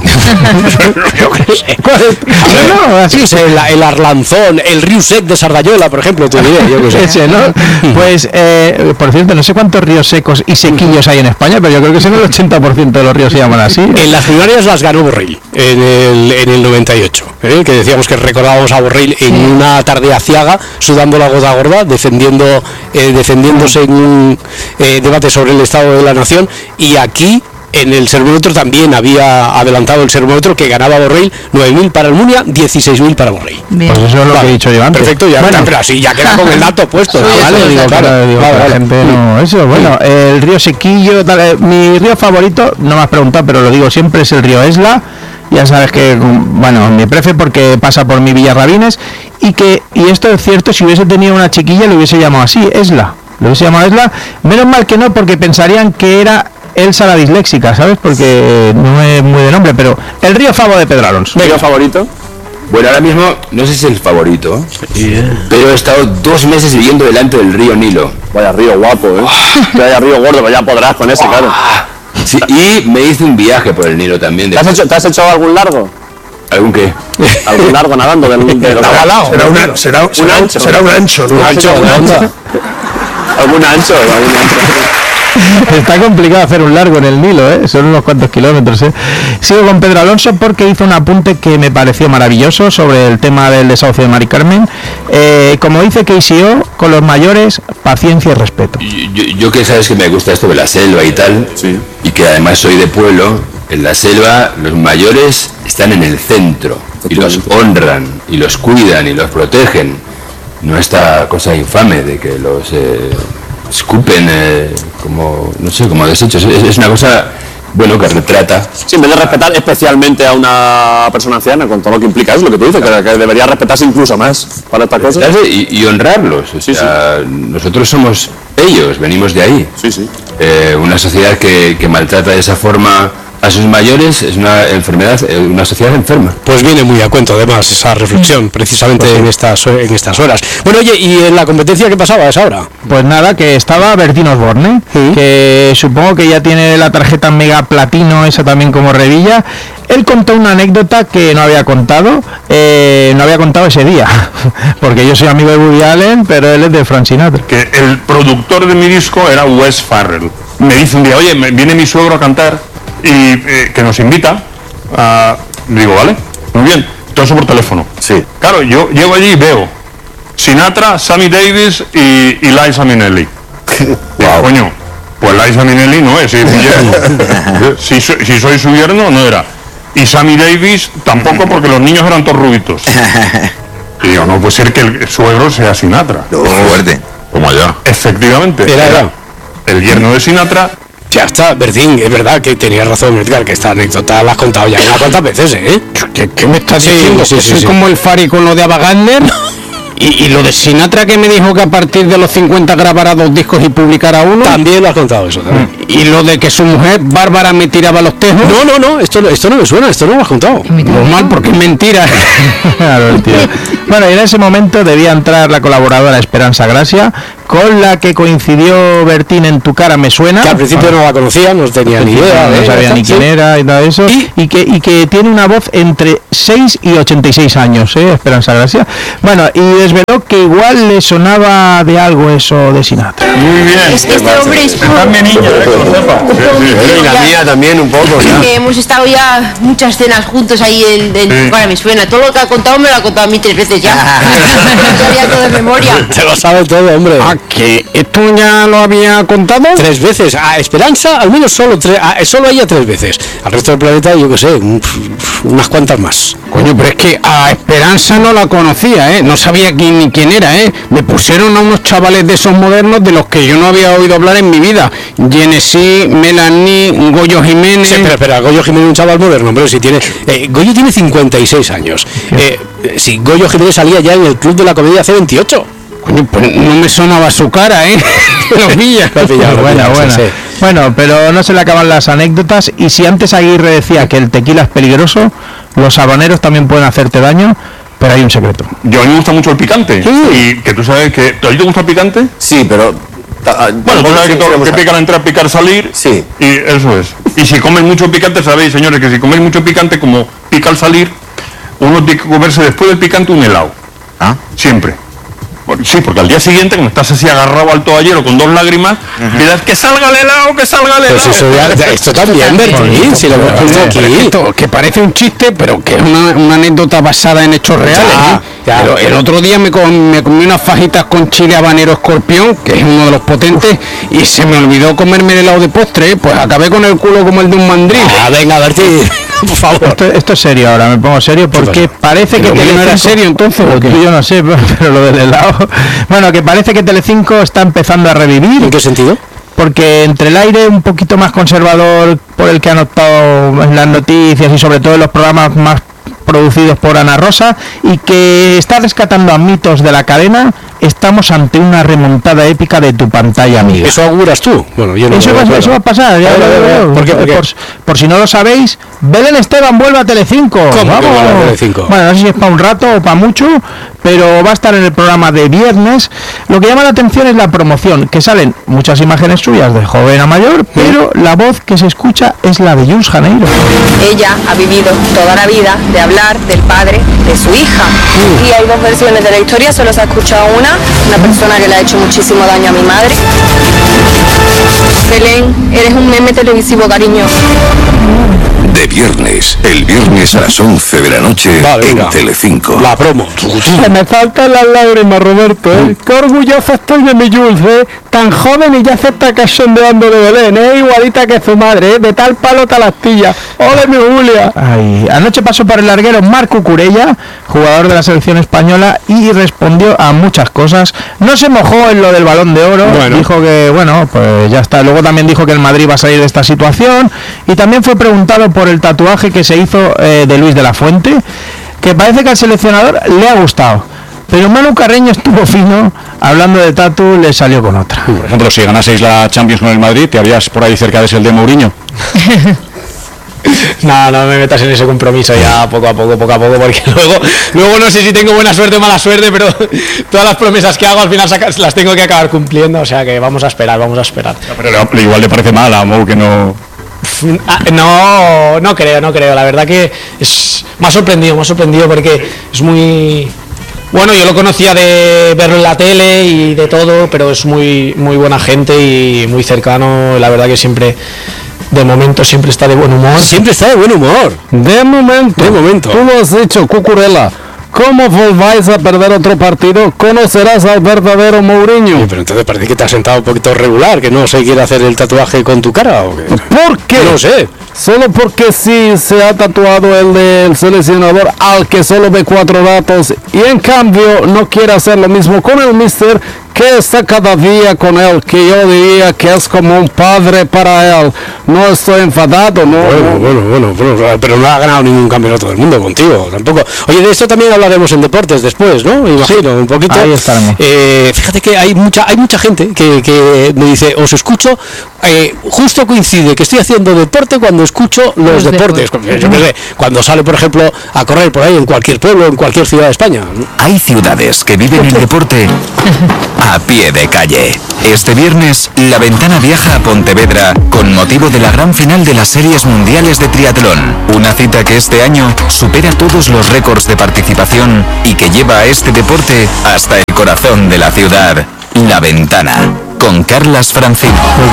Speaker 1: Yo qué sé. ¿Cuál es? No, así sé, el, el Arlanzón, el río Sec de Sardañola, por ejemplo, te diré, yo qué sé.
Speaker 2: Ese, ¿no? Pues, eh, por cierto, no sé cuántos ríos secos y sequillos hay en España, pero yo creo que son el ochenta por ciento de los ríos se llaman así.
Speaker 1: En las primarias las ganó Borrell, en el, en el noventa y ocho, ¿eh? Que decíamos que recordábamos a Borrell en una tarde aciaga, sudando la gota gorda, defendiendo, eh, defendiéndose en un eh, debate sobre el Estado de la Nación, y aquí en el sermómetro también había adelantado el sermómetro que ganaba Borrell, nueve mil para Almunia, dieciséis mil para Borrell.
Speaker 2: Bien. Pues eso es lo vale. que he dicho yo antes.
Speaker 1: Perfecto, ya, bueno, pero así ya queda con el dato puesto.
Speaker 2: Sí,
Speaker 1: ¿no?
Speaker 2: Vale, digo, claro, digo, vale, vale. La gente no, eso, bueno, el río Sequillo, tal, eh, mi río favorito, no me has preguntado, pero lo digo siempre, es el río Esla. Ya sabes que, bueno, mi prefe porque pasa por mi Villarrabines, y que, y esto es cierto, si hubiese tenido una chiquilla lo hubiese llamado así, Esla. Lo hubiese llamado Esla, menos mal que no, porque pensarían que era Elsa la disléxica, ¿sabes? Porque no es muy de nombre, pero el río Favo de Pedro Alonso.
Speaker 20: ¿Río favorito? Bueno, ahora mismo no sé si es el favorito, yeah. pero he estado dos meses viviendo delante del río Nilo.
Speaker 15: Vaya río guapo, ¿eh? Vaya río gordo, pero ya podrás con ese, oh. claro.
Speaker 20: Sí, y me hice un viaje por el Nilo también.
Speaker 15: ¿Te has hecho, ¿te has hecho algún largo?
Speaker 20: ¿Algún qué?
Speaker 15: ¿Algún largo nadando? Del, de los
Speaker 1: será, será, una, será,
Speaker 15: un ancho.
Speaker 1: será un ancho, ¿no?
Speaker 15: Un ancho, un ancho. ¿Algún ancho? ¿Algún ancho?
Speaker 2: Está complicado hacer un largo en el Nilo, ¿eh? Son unos cuantos kilómetros, ¿eh? Sigo con Pedro Alonso porque hizo un apunte que me pareció maravilloso sobre el tema del desahucio de Mari Carmen. Eh, como dice K C O, con los mayores, paciencia y respeto.
Speaker 20: Yo, yo que sabes que me gusta esto de la selva y tal, sí. y que además soy de pueblo, en la selva los mayores están en el centro y los honran y los cuidan y los protegen. No esta cosa infame de que los... Eh, escupen eh, como, no sé, como desechos. Es, es una cosa, bueno, que retrata.
Speaker 15: Sí, en vez de respetar especialmente a una persona anciana, con todo lo que implica, es lo que tú dices, que, que debería respetarse incluso más para estas cosas.
Speaker 20: Y, y honrarlos. O sí, sea, sí. Nosotros somos ellos, venimos de ahí.
Speaker 15: Sí, sí.
Speaker 20: Eh, una sociedad que, que maltrata de esa forma a sus mayores es una enfermedad, una sociedad enferma.
Speaker 1: Pues viene muy a cuento además esa reflexión precisamente pues sí. en estas en estas horas. Bueno, oye, ¿y en la competencia qué pasaba a esa hora?
Speaker 2: Pues nada, que estaba Bertín Osborne, ¿sí? que supongo que ya tiene la tarjeta mega platino, esa también como Revilla. Él contó una anécdota que no había contado, eh, no había contado ese día, porque yo soy amigo de Woody Allen, pero él es de Frank Sinatra.
Speaker 7: Que el productor de mi disco era Wes Farrell. Me dice un día, oye, viene mi suegro a cantar y eh, que nos invita. A... Digo, vale, muy bien, todo eso por teléfono.
Speaker 15: Sí.
Speaker 7: Claro, yo llego allí y veo Sinatra, Sammy Davis y, y Liza Minnelli. Wow. Coño, pues Liza Minnelli no es, si, si, si soy su yerno no era. Y Sammy Davis tampoco, porque los niños eran todos rubitos. Y digo, no puede ser que el suegro sea Sinatra.
Speaker 20: No, fuerte, como allá.
Speaker 7: Efectivamente,
Speaker 1: era, era
Speaker 7: el yerno de Sinatra.
Speaker 1: Ya está, Bertín, es verdad que tenías razón, Edgar, que esta anécdota la has contado ya unas cuantas veces, ¿eh?
Speaker 2: ¿Qué, qué me estás sí, diciendo?
Speaker 1: Sí,
Speaker 2: ¿Que
Speaker 1: sí,
Speaker 2: soy
Speaker 1: sí.
Speaker 2: como el Fari con lo de Ava Gardner? Y, y lo de Sinatra, que me dijo que a partir de los cincuenta grabara dos discos y publicara uno.
Speaker 1: También lo has contado eso, también.
Speaker 2: Y lo de que su mujer, Bárbara, me tiraba los tejos.
Speaker 1: No, no, no, esto, esto no me suena, esto no lo has contado.
Speaker 2: Normal, porque es mentira. Claro, mentira. Bueno, y en ese momento debía entrar la colaboradora Esperanza Gracia, con la que coincidió Bertín en Tu cara me suena.
Speaker 1: Que al principio no la conocía, no tenía ni idea.
Speaker 2: No sabía ni quién era y nada de eso. ¿Y? Y, que, y que tiene una voz entre seis y ochenta y seis años, ¿eh? Esperanza Gracia. Bueno, y desveló que igual le sonaba de algo eso de Sinatra.
Speaker 17: Muy bien.
Speaker 13: Es que este hombre es
Speaker 17: también niña, que lo sepa.
Speaker 15: Y la mía también un poco.
Speaker 13: ¿Ya? Que hemos estado ya muchas cenas juntos ahí en, en sí. Tu cara me suena. Todo lo que ha contado me lo ha contado a mí tres veces ya. Sabía todo de memoria.
Speaker 1: Te lo sabe todo, hombre.
Speaker 2: Ah, que esto ya lo había contado
Speaker 1: tres veces. A Esperanza al menos solo tres, a, solo a ella tres veces. Al resto del planeta yo qué sé, unas cuantas más.
Speaker 2: Coño, pero es que a Esperanza no la conocía, ¿eh? No sabía quién ni quién era, ¿eh? Me pusieron a unos chavales de esos modernos de los que yo no había oído hablar en mi vida. Genesí, Melanie, Goyo Jiménez.
Speaker 1: Sí, espera, espera, Goyo Jiménez es un chaval moderno, pero si tiene. Eh, Goyo tiene cincuenta y seis años. Eh, si Goyo Jiménez salía ya en el Club de la Comedia hace veintiocho.
Speaker 2: Coño, pues no me sonaba su cara, ¿eh? Lo pilla.
Speaker 1: Lo pilla, lo
Speaker 2: bueno,
Speaker 1: pilla,
Speaker 2: bueno.
Speaker 1: Sí.
Speaker 2: Bueno, pero no se le acaban las anécdotas. Y si antes Aguirre decía que el tequila es peligroso, los habaneros también pueden hacerte daño. Pero hay un secreto.
Speaker 7: Yo a mí me gusta mucho el picante. Sí. Y que tú sabes que... ¿A ti te gusta el picante?
Speaker 15: Sí, pero...
Speaker 7: Ta, bueno, tú sabes que todo lo que pican entrar, picar, salir.
Speaker 15: Sí.
Speaker 7: Y eso es. Y si comen mucho picante, sabéis, señores, que si coméis mucho picante, como pica al salir, uno tiene que comerse después del picante un helado.
Speaker 15: ¿Ah?
Speaker 7: Siempre. Sí, porque al día siguiente, como estás así agarrado al toallero con dos lágrimas, uh-huh. Pidas que salga el helado, que salga el helado.
Speaker 1: Pues eso ya, esto también, Bertín, si lo hemos puesto aquí.
Speaker 2: Esto, que parece un chiste, pero que es una, una anécdota basada en hechos reales. Ya, ¿eh? ya, pero el otro día me, com, me comí unas fajitas con chile habanero escorpión, que es uno de los potentes, y se me olvidó comerme el helado de postre, pues acabé con el culo como el de un mandril.
Speaker 1: Ah, venga, Bertín, por favor.
Speaker 2: Esto, esto es serio ahora, me pongo serio, porque parece que Telecinco... no era serio entonces, porque yo no sé, pero, pero lo del helado... Bueno, que parece que Telecinco está empezando a revivir.
Speaker 1: ¿En qué sentido?
Speaker 2: Porque entre el aire un poquito más conservador por el que han optado en las noticias y sobre todo en los programas más producidos por Ana Rosa y que está rescatando a mitos de la cadena, estamos ante una remontada épica de Tu pantalla amiga.
Speaker 1: ¿Eso auguras tú? Bueno, yo no
Speaker 2: eso, va, eso va a pasar. Ya,
Speaker 1: ver, ver, ver. ¿Por, qué, por, qué? Por,
Speaker 2: por si no lo sabéis, Belén Esteban vuelve a Telecinco.
Speaker 1: ¿Cómo
Speaker 2: Vamos.
Speaker 1: que vuelve a Telecinco?
Speaker 2: Bueno, no sé si es para un rato o para mucho, pero va a estar en el programa de viernes. Lo que llama la atención es la promoción, que salen muchas imágenes suyas de joven a mayor, pero la voz que se escucha es la de Jules Janeiro.
Speaker 12: Ella ha vivido toda la vida de hablar del padre de su hija. Uh. Y hay dos versiones de la historia, solo se ha escuchado una, una persona que le ha hecho muchísimo daño a mi madre. Belén, eres un meme televisivo, cariño.
Speaker 10: De viernes, el viernes a las once de la noche, vale, en Telecinco.
Speaker 1: La promo.
Speaker 16: Se me faltan las lágrimas, Roberto, ¿eh? Qué orgulloso estoy de mi Jules, ¿eh? Tan joven y ya se está cachondeando de Belén, ¿eh? Igualita que su madre, ¿eh? De tal palo tal astilla. ¡Ole, mi Julia!
Speaker 2: Ay, anoche pasó por el larguero Marco Curella, jugador de la selección española, y respondió a muchas cosas. No se mojó en lo del Balón de Oro. Bueno. Dijo que, bueno, pues ya está. Luego también dijo que el Madrid va a salir de esta situación. Y también fue preguntado por el tatuaje que se hizo eh, de Luis de la Fuente, que parece que al seleccionador le ha gustado. Pero Manu Carreño estuvo fino, hablando de tatu, le salió con otra.
Speaker 6: Por ejemplo, si ganaseis la Champions con el Madrid, ¿te harías por ahí cerca de ese el de Mourinho?
Speaker 1: No, no me metas en ese compromiso ya poco a poco, poco a poco, porque luego, luego no sé si tengo buena suerte o mala suerte, pero todas las promesas que hago al final las tengo que acabar cumpliendo, o sea que vamos a esperar, vamos a esperar.
Speaker 6: No, pero igual le parece mal a Mou que no...
Speaker 1: No, no creo, no creo, la verdad que es, me ha sorprendido, me ha sorprendido porque es muy... Bueno, yo lo conocía de verlo en la tele y de todo, pero es muy, muy buena gente y muy cercano, la verdad que siempre... De momento siempre está de buen humor.
Speaker 2: Siempre está de buen humor.
Speaker 16: De momento.
Speaker 1: De momento.
Speaker 16: Tú lo has dicho, Cucurella. ¿Cómo volváis a perder otro partido? Conocerás al verdadero Mourinho.
Speaker 1: Sí, pero entonces parece que te has sentado un poquito regular, que no se quiere hacer el tatuaje con tu cara, ¿o qué?
Speaker 16: ¿Por qué?
Speaker 1: No sé.
Speaker 16: Solo porque sí se ha tatuado el del seleccionador al que solo ve cuatro datos y en cambio no quiere hacer lo mismo con el mister, que está cada día con él, que yo diría que es como un padre para él. No estoy enfadado, ¿no?
Speaker 1: Bueno, bueno, bueno, bueno, pero no ha ganado ningún campeonato del mundo contigo, tampoco. Oye, de esto también hablaba hablaremos en deportes después, ¿no? Me imagino, sí, un poquito.
Speaker 2: Ahí estaremos.
Speaker 1: Eh, fíjate que hay mucha hay mucha gente que, que me dice, os escucho, eh, justo coincide que estoy haciendo deporte cuando escucho los, los deportes. deportes. Yo qué sé, cuando sale, por ejemplo, a correr por ahí en cualquier pueblo, en cualquier ciudad de España.
Speaker 21: Hay ciudades que viven el deporte a pie de calle. Este viernes, La Ventana viaja a Pontevedra con motivo de la gran final de las series mundiales de triatlón. Una cita que este año supera todos los récords de participación y que lleva a este deporte hasta el corazón de la ciudad. La Ventana, con Carlas Francino.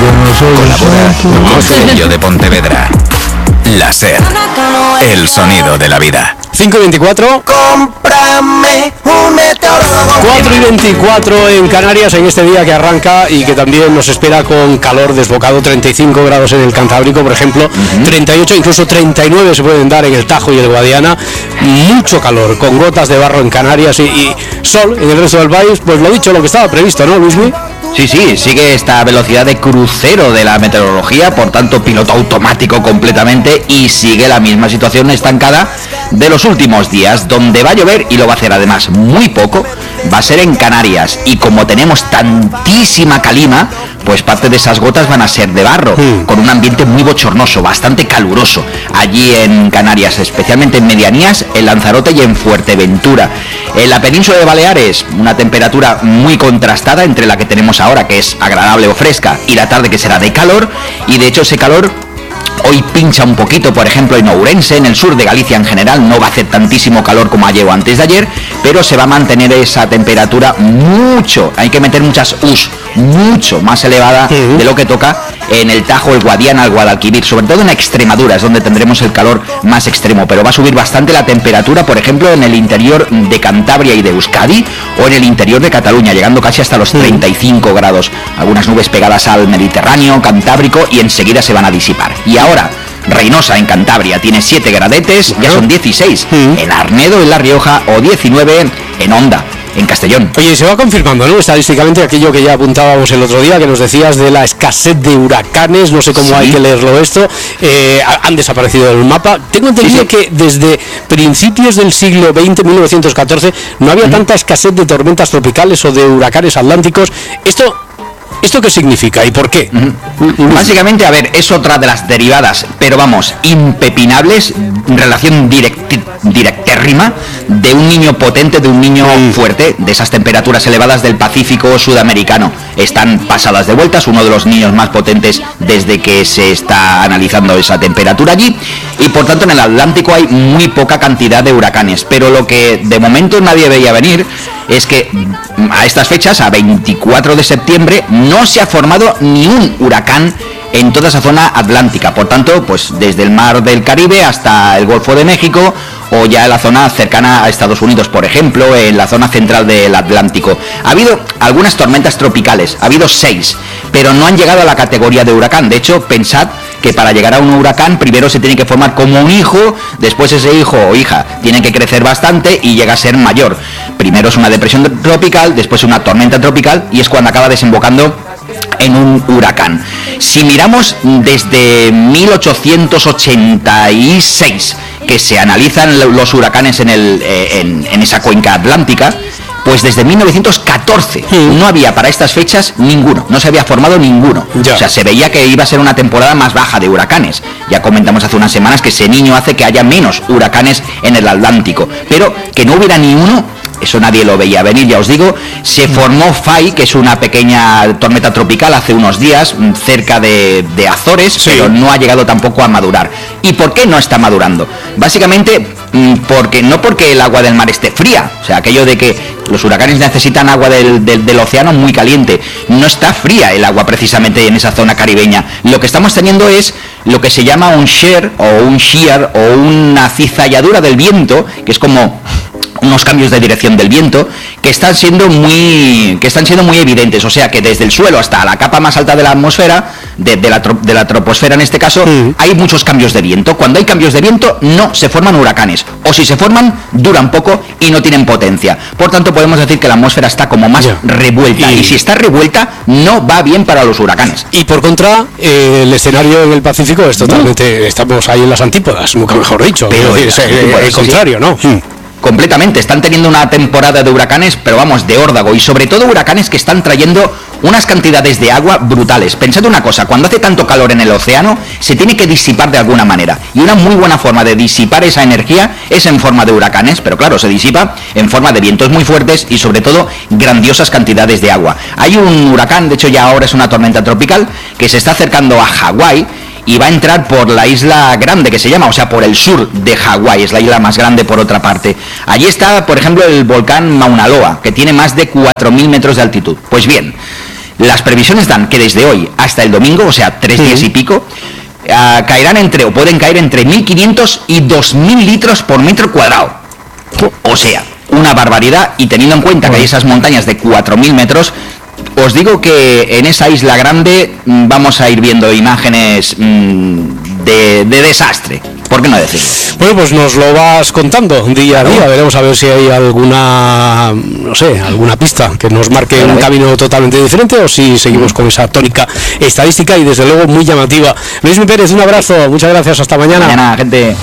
Speaker 21: Colabora Concello de Pontevedra. La SER, el sonido de la vida.
Speaker 1: cinco y veinticuatro.
Speaker 22: Cómprame un meteorólogo.
Speaker 1: cuatro y veinticuatro en Canarias, en este día que arranca y que también nos espera con calor desbocado. Treinta y cinco grados en el Cantábrico, por ejemplo. Uh-huh. treinta y ocho, incluso treinta y nueve se pueden dar en el Tajo y el Guadiana. Mucho calor, con gotas de barro en Canarias y, y sol en el resto del país. Pues lo dicho, lo que estaba previsto, ¿no, Luismi?
Speaker 11: Sí, sí, sigue esta velocidad de crucero de la meteorología, por tanto piloto automático completamente, y sigue la misma situación estancada de los últimos días. Donde va a llover, y lo va a hacer además muy poco, va a ser en Canarias, y como tenemos tantísima calima, pues parte de esas gotas van a ser de barro, mm. con un ambiente muy bochornoso, bastante caluroso, allí en Canarias, especialmente en Medianías, en Lanzarote y en Fuerteventura. En la península de Baleares, una temperatura muy contrastada entre la que tenemos ahora, que es agradable o fresca, y la tarde, que será de calor, y de hecho ese calor hoy pincha un poquito, por ejemplo, en Ourense, en el sur de Galicia en general. No va a hacer tantísimo calor como ayer o antes de ayer, pero se va a mantener esa temperatura mucho, hay que meter muchas us, mucho más elevada uh-huh. de lo que toca en el Tajo, el Guadiana, el Guadalquivir, sobre todo en Extremadura, es donde tendremos el calor más extremo, pero va a subir bastante la temperatura, por ejemplo, en el interior de Cantabria y de Euskadi, o en el interior de Cataluña, llegando casi hasta los treinta y cinco grados, algunas nubes pegadas al Mediterráneo, Cantábrico, y enseguida se van a disipar. Y ahora, Reynosa en Cantabria tiene siete gradetes, ya son dieciséis uh-huh. en Arnedo, en La Rioja, o diecinueve en Honda, en Castellón.
Speaker 1: Oye, se va confirmando, ¿no?, estadísticamente aquello que ya apuntábamos el otro día, que nos decías de la escasez de huracanes. No sé cómo sí. hay que leerlo esto. Eh, han desaparecido del mapa. Tengo entendido sí, sí. que desde principios del siglo veinte, mil novecientos catorce, no había uh-huh. tanta escasez de tormentas tropicales o de huracanes atlánticos. Esto... ¿Esto qué significa y por qué?
Speaker 11: Uh-huh. Básicamente, a ver, es otra de las derivadas, pero vamos, impepinables, relación direct, directérrima de un niño potente, de un niño uh-huh. fuerte, de esas temperaturas elevadas del Pacífico sudamericano. Están pasadas de vueltas, uno de los niños más potentes desde que se está analizando esa temperatura allí, y por tanto en el Atlántico hay muy poca cantidad de huracanes, pero lo que de momento nadie veía venir es que a estas fechas, a veinticuatro de septiembre, no se ha formado ni un huracán en toda esa zona atlántica. Por tanto, pues desde el mar del Caribe hasta el Golfo de México, o ya en la zona cercana a Estados Unidos, por ejemplo, en la zona central del Atlántico. Ha habido algunas tormentas tropicales, ha habido seis, pero no han llegado a la categoría de huracán. De hecho, pensad que para llegar a un huracán primero se tiene que formar como un hijo, después ese hijo o hija tiene que crecer bastante y llega a ser mayor. Primero es una depresión tropical, después una tormenta tropical, y es cuando acaba desembocando en un huracán. Si miramos desde mil ochocientos ochenta y seis, que se analizan los huracanes en, el, eh, en, en esa cuenca atlántica, pues desde mil novecientos catorce sí. no había para estas fechas ninguno, no se había formado ninguno. Ya. O sea, se veía que iba a ser una temporada más baja de huracanes. Ya comentamos hace unas semanas que ese niño hace que haya menos huracanes en el Atlántico, pero que no hubiera ni uno, eso nadie lo veía venir. Ya os digo, se formó Fay, que es una pequeña tormenta tropical, hace unos días cerca de, de Azores, sí. pero no ha llegado tampoco a madurar. ¿Y por qué no está madurando? Básicamente porque no porque el agua del mar esté fría, o sea, aquello de que los huracanes necesitan agua del, del, del océano muy caliente. No está fría el agua precisamente en esa zona caribeña. Lo que estamos teniendo es lo que se llama un shear o un shear o una cizalladura del viento, que es como unos cambios de dirección del viento que están siendo muy que están siendo muy evidentes. O sea que desde el suelo hasta la capa más alta de la atmósfera, de, de, la, de la troposfera en este caso, sí. hay muchos cambios de viento. Cuando hay cambios de viento no se forman huracanes, o si se forman duran poco y no tienen potencia. Por tanto podemos decir que la atmósfera está como más yeah. revuelta, y... y si está revuelta no va bien para los huracanes.
Speaker 1: Y por contra, eh, el escenario en el Pacífico es totalmente, no. estamos ahí en las antípodas, nunca mejor dicho, pero decir, es el, el, el contrario, ¿no? Sí.
Speaker 11: completamente. Están teniendo una temporada de huracanes, pero vamos, de órdago, y sobre todo huracanes que están trayendo unas cantidades de agua brutales. Pensad una cosa, cuando hace tanto calor en el océano, se tiene que disipar de alguna manera, y una muy buena forma de disipar esa energía es en forma de huracanes, pero claro, se disipa en forma de vientos muy fuertes y sobre todo grandiosas cantidades de agua. Hay un huracán, de hecho ya ahora es una tormenta tropical, que se está acercando a Hawái, y va a entrar por la isla grande que se llama, o sea, por el sur de Hawái, es la isla más grande por otra parte. Allí está, por ejemplo, el volcán Mauna Loa, que tiene más de cuatro mil metros de altitud. Pues bien, las previsiones dan que desde hoy hasta el domingo, o sea, tres sí. días y pico, uh, caerán entre, o pueden caer entre mil quinientos y dos mil litros por metro cuadrado. O sea, una barbaridad, y teniendo en cuenta que hay esas montañas de cuatro mil metros, os digo que en esa isla grande vamos a ir viendo imágenes mmm, de, de desastre, ¿por qué no decirlo?
Speaker 1: Bueno, pues nos lo vas contando día a día, veremos a ver si hay alguna, no sé, alguna pista que nos marque un camino totalmente diferente, o si seguimos con esa tónica estadística y desde luego muy llamativa. Luis Pérez, un abrazo, muchas gracias, hasta mañana.
Speaker 11: Mañana, gente.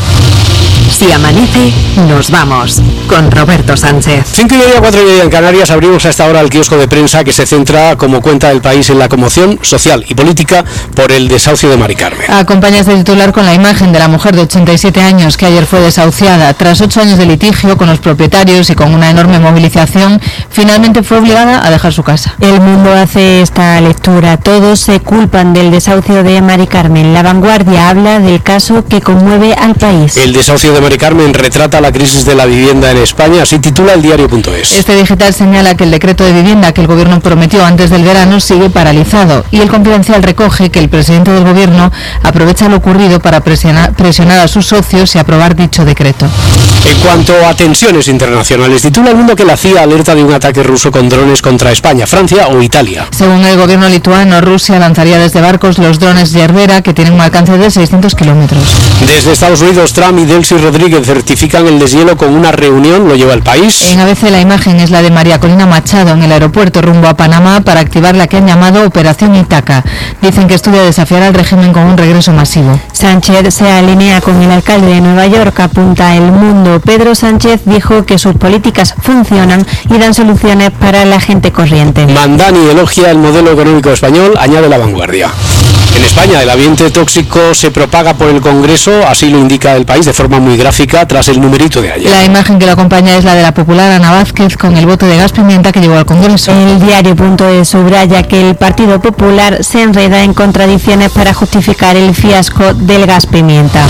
Speaker 4: Si amanece, nos vamos con Roberto Sánchez.
Speaker 1: Cinco y media, cuatro y media en Canarias. Abrimos a esta hora el kiosco de prensa que se centra, como cuenta el país, en la conmoción social y política por el desahucio de Mari Carmen.
Speaker 3: Acompaña este titular con la imagen de la mujer de ochenta y siete años que ayer fue desahuciada. Tras ocho años de litigio con los propietarios y con una enorme movilización, finalmente fue obligada a dejar su casa.
Speaker 8: El Mundo hace esta lectura. Todos se culpan del desahucio de Mari Carmen. La Vanguardia habla del caso que conmueve al país.
Speaker 1: El desahucio de Mari Carmen retrata la crisis de la vivienda en España, así titula el diario punto es.
Speaker 3: Este digital señala que el decreto de vivienda que el gobierno prometió antes del verano sigue paralizado, y el Confidencial recoge que el presidente del gobierno aprovecha lo ocurrido para presionar, presionar a sus socios y aprobar dicho decreto.
Speaker 1: En cuanto a tensiones internacionales, titula el Mundo que la C I A alerta de un ataque ruso con drones contra España, Francia o Italia.
Speaker 3: Según el gobierno lituano, Rusia lanzaría desde barcos los drones Yerdera, que tienen un alcance de seiscientos kilómetros.
Speaker 1: Desde Estados Unidos, Trump y Delcy Rodríguez certifican el deshielo con una reunión, lo lleva el país.
Speaker 3: En A B C la imagen es la de María Colina Machado en el aeropuerto rumbo a Panamá para activar la que han llamado Operación Ítaca. Dicen que estudia desafiar al régimen con un regreso masivo.
Speaker 8: Sánchez se alinea con el alcalde de Nueva York, apunta El Mundo. Pedro Sánchez dijo que sus políticas funcionan y dan soluciones para la gente corriente.
Speaker 1: Mandani elogia el modelo económico español, añade La Vanguardia. En España, el ambiente tóxico se propaga por el Congreso, así lo indica el país de forma muy gráfica tras el numerito de ayer.
Speaker 3: La imagen que lo acompaña es la de la popular Ana Vázquez con el voto de gas pimienta que llevó al Congreso.
Speaker 8: El diario punto es subraya que el Partido Popular se enreda en contradicciones para justificar el fiasco del gas pimienta.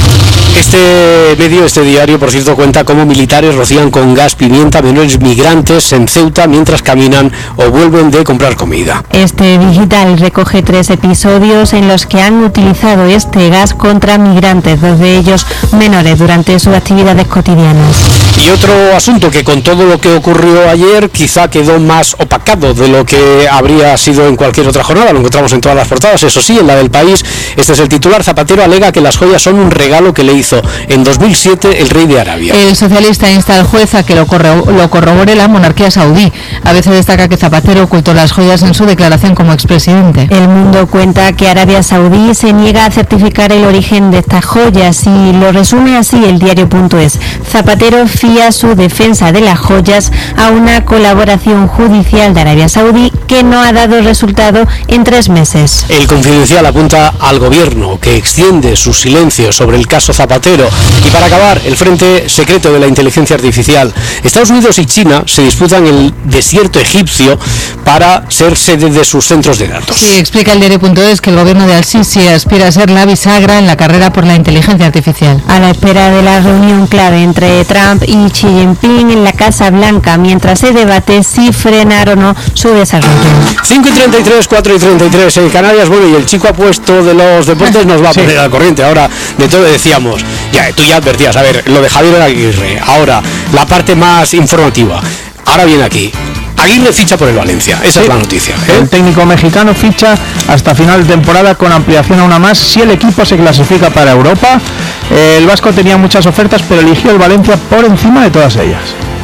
Speaker 1: Este medio, este diario, por cierto, cuenta cómo militares rocían con gas pimienta a menores migrantes en Ceuta mientras caminan o vuelven de comprar comida.
Speaker 8: Este digital recoge tres episodios en los que han utilizado este gas contra migrantes, dos de ellos menores, durante sus actividades cotidianas.
Speaker 1: Y otro asunto que con todo lo que ocurrió ayer quizá quedó más opacado de lo que habría sido en cualquier otra jornada, lo encontramos en todas las portadas, eso sí, en la del país. Este es el titular. Zapatero alega que las joyas son un regalo que le hizo en dos mil siete el rey de Arabia.
Speaker 3: El socialista insta al juez a que lo, corro- lo corrobore la monarquía saudí. A veces destaca que Zapatero ocultó las joyas en su declaración como expresidente.
Speaker 8: El Mundo cuenta que Arabia Saudí se niega a certificar el origen de estas joyas y lo resume así el diario punto es. Zapatero fía su defensa de las joyas a una colaboración judicial de Arabia Saudí que no ha dado resultado en tres meses.
Speaker 1: El Confidencial apunta al gobierno que extiende su silencio sobre el caso Zapatero. Y para acabar, el frente secreto de la inteligencia artificial. Estados Unidos y China se disputan el desierto egipcio para ser sede de sus centros de datos.
Speaker 3: Sí, explica el diario punto es que el gobierno de Al-Sisi aspira a ser la bisagra en la carrera por la inteligencia artificial.
Speaker 8: A la espera de la reunión clave entre Trump y Xi Jinping en la Casa Blanca, mientras se debate si frenar o no su desarrollo.
Speaker 1: cinco y treinta y tres, cuatro y treinta y tres en Canarias. Bueno, y el chico apuesto de los deportes nos va a poner sí. al corriente. Ahora, de todo decíamos, ya tú ya advertías, a ver, lo de Javier Aguirre. Ahora, la parte más informativa. Ahora viene aquí. Aguirre ficha por el Valencia, esa sí. es la noticia, ¿eh?
Speaker 2: El técnico mexicano ficha hasta final de temporada con ampliación a una más si el equipo se clasifica para Europa. El vasco tenía muchas ofertas, pero eligió el Valencia por encima de todas ellas.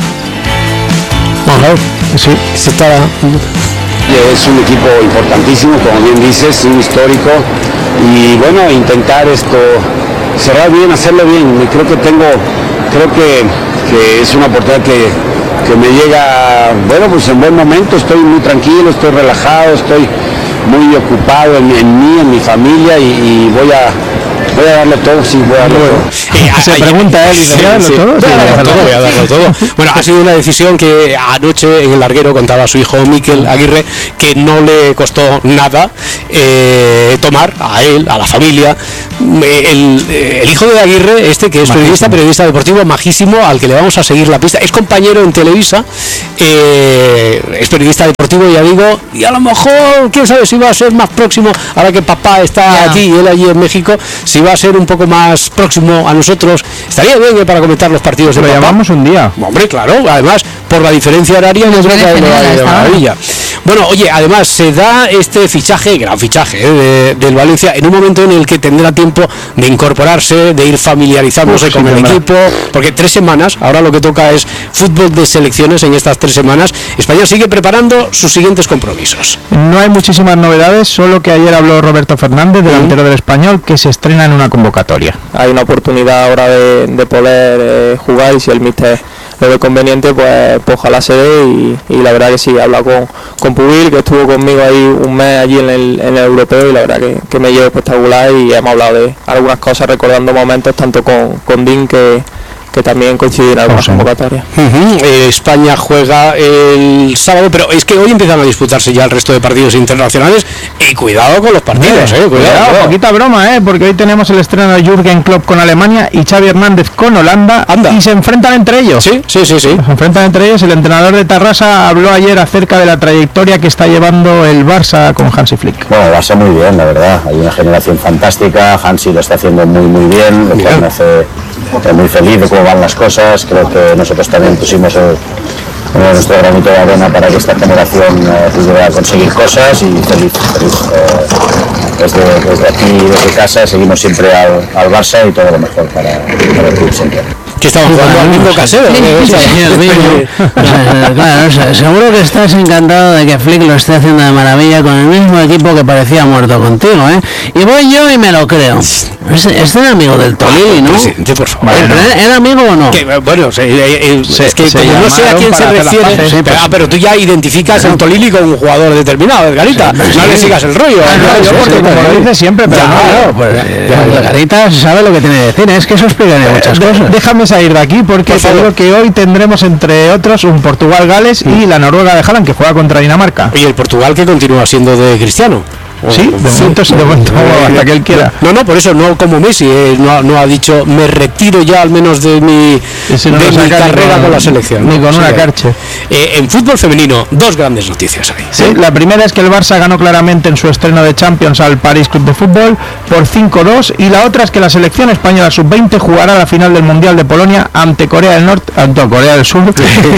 Speaker 1: Ajá, sí, se está...
Speaker 17: Es un equipo importantísimo, como bien dices, un histórico, y bueno, intentar esto, cerrar bien, hacerlo bien. Creo que tengo creo que, que es una oportunidad que, que me llega, bueno, pues en buen momento, estoy muy tranquilo, estoy relajado, estoy muy ocupado en, en mí, en mi familia y, y voy a voy a darlo todo, sí, voy a darlo todo.
Speaker 1: Eh,
Speaker 2: Se pregunta él, ¿voy a darlo todo?
Speaker 1: Voy a darlo todo, voy a darlo todo. Bueno, ha sido una decisión que anoche en el larguero contaba a su hijo Mikel Aguirre que no le costó nada eh, tomar a él, a la familia. El, el hijo de Aguirre, este que es periodista, periodista deportivo, majísimo, al que le vamos a seguir la pista, es compañero en Televisa, eh, es periodista deportivo, ya digo, y a lo mejor, quién sabe si va a ser más próximo, ahora que papá está yeah. aquí y él allí en México, si va a ser un poco más próximo a nosotros. Estaría bien eh, para comentar los partidos de
Speaker 2: Lo
Speaker 1: papá.
Speaker 2: llamamos un día.
Speaker 1: Hombre, claro, además, por la diferencia horaria, no creo que de maravilla. Bueno, oye, además se da este fichaje, gran fichaje eh, de, del Valencia, en un momento en el que tendrá tiempo de incorporarse, de ir familiarizándose Uf, con sí, el equipo, porque tres semanas, ahora lo que toca es fútbol de selecciones en estas tres semanas. España sigue preparando sus siguientes compromisos.
Speaker 2: No hay muchísimas novedades, solo que ayer habló Roberto Fernández, delantero del Español, que se estrena en una convocatoria.
Speaker 5: Hay una oportunidad ahora de, de poder eh, jugar y si el míster lo ve conveniente, pues, pues ojalá se dé y, y la verdad que sí, he hablado con, con Pubil, que estuvo conmigo ahí un mes allí en el, en el europeo y la verdad que, que me llevo espectacular y hemos hablado de algunas cosas recordando momentos tanto con, con Dean que que también coincide en algunas convocatorias.
Speaker 1: Uh-huh. eh, España juega el sábado, pero es que hoy empiezan a disputarse ya el resto de partidos internacionales y cuidado con los partidos, eh,
Speaker 2: eh, cuidado, cuidado. Poquita broma, eh, porque hoy tenemos el estreno de Jürgen Klopp con Alemania y Xavi Hernández con Holanda. Anda. Y se enfrentan entre ellos.
Speaker 1: Sí, sí, sí, sí.
Speaker 2: Se enfrentan entre ellos. El entrenador de Tarrasa habló ayer acerca de la trayectoria que está llevando el Barça con Hansi Flick.
Speaker 9: Bueno, el Barça muy bien, la verdad. Hay una generación fantástica. Hansi lo está haciendo muy, muy bien. Lo cual me hace eh, muy feliz de cómo van las cosas. Creo que nosotros también pusimos el, nuestro granito de arena para que esta generación eh, pudiera conseguir cosas y feliz, feliz. Eh, desde, desde aquí, desde casa, seguimos siempre al, al Barça y todo lo mejor para, para el club siempre.
Speaker 1: Que estamos jugando al mismo casero.
Speaker 23: Claro, seguro que estás encantado de que Flick lo esté haciendo de maravilla con el mismo equipo que parecía muerto contigo, ¿eh? Y voy yo y me lo creo. Es, es el amigo del Tolili, ¿no?
Speaker 1: Presidente, por favor.
Speaker 23: Bueno, ¿era amigo o no?
Speaker 1: Que, bueno, se, eh, se, es que se como no sé a quién se refiere, sí, pero, ah, pero tú ya identificas el Tolili con un jugador determinado, Edgarita. Sí, sí, no le sigas el rollo.
Speaker 2: Ah, no, yo porque sí, como lo dice siempre, pero ya, no, no, pues,
Speaker 23: Edgarita sabe lo que tiene que decir, es que eso explicaría muchas cosas.
Speaker 2: Déjame salir de aquí porque por te digo que hoy tendremos entre otros un Portugal-Gales sí. y la Noruega de Haaland que juega contra Dinamarca.
Speaker 1: Y el Portugal que continúa siendo de Cristiano.
Speaker 2: Sí, de momento, de momento hasta que él quiera.
Speaker 1: No, no, por eso no como Messi, eh, no, no ha dicho me retiro ya al menos de mi,
Speaker 2: no
Speaker 1: de mi carrera con, con la selección.
Speaker 2: Ni con sí, una carche.
Speaker 1: Eh, en fútbol femenino, dos grandes noticias ahí.
Speaker 2: Sí, la primera es que el Barça ganó claramente en su estreno de Champions al París Club de Fútbol por cinco dos y la otra es que la selección española sub veinte jugará la final del Mundial de Polonia ante Corea del Norte, ante Corea del Sur.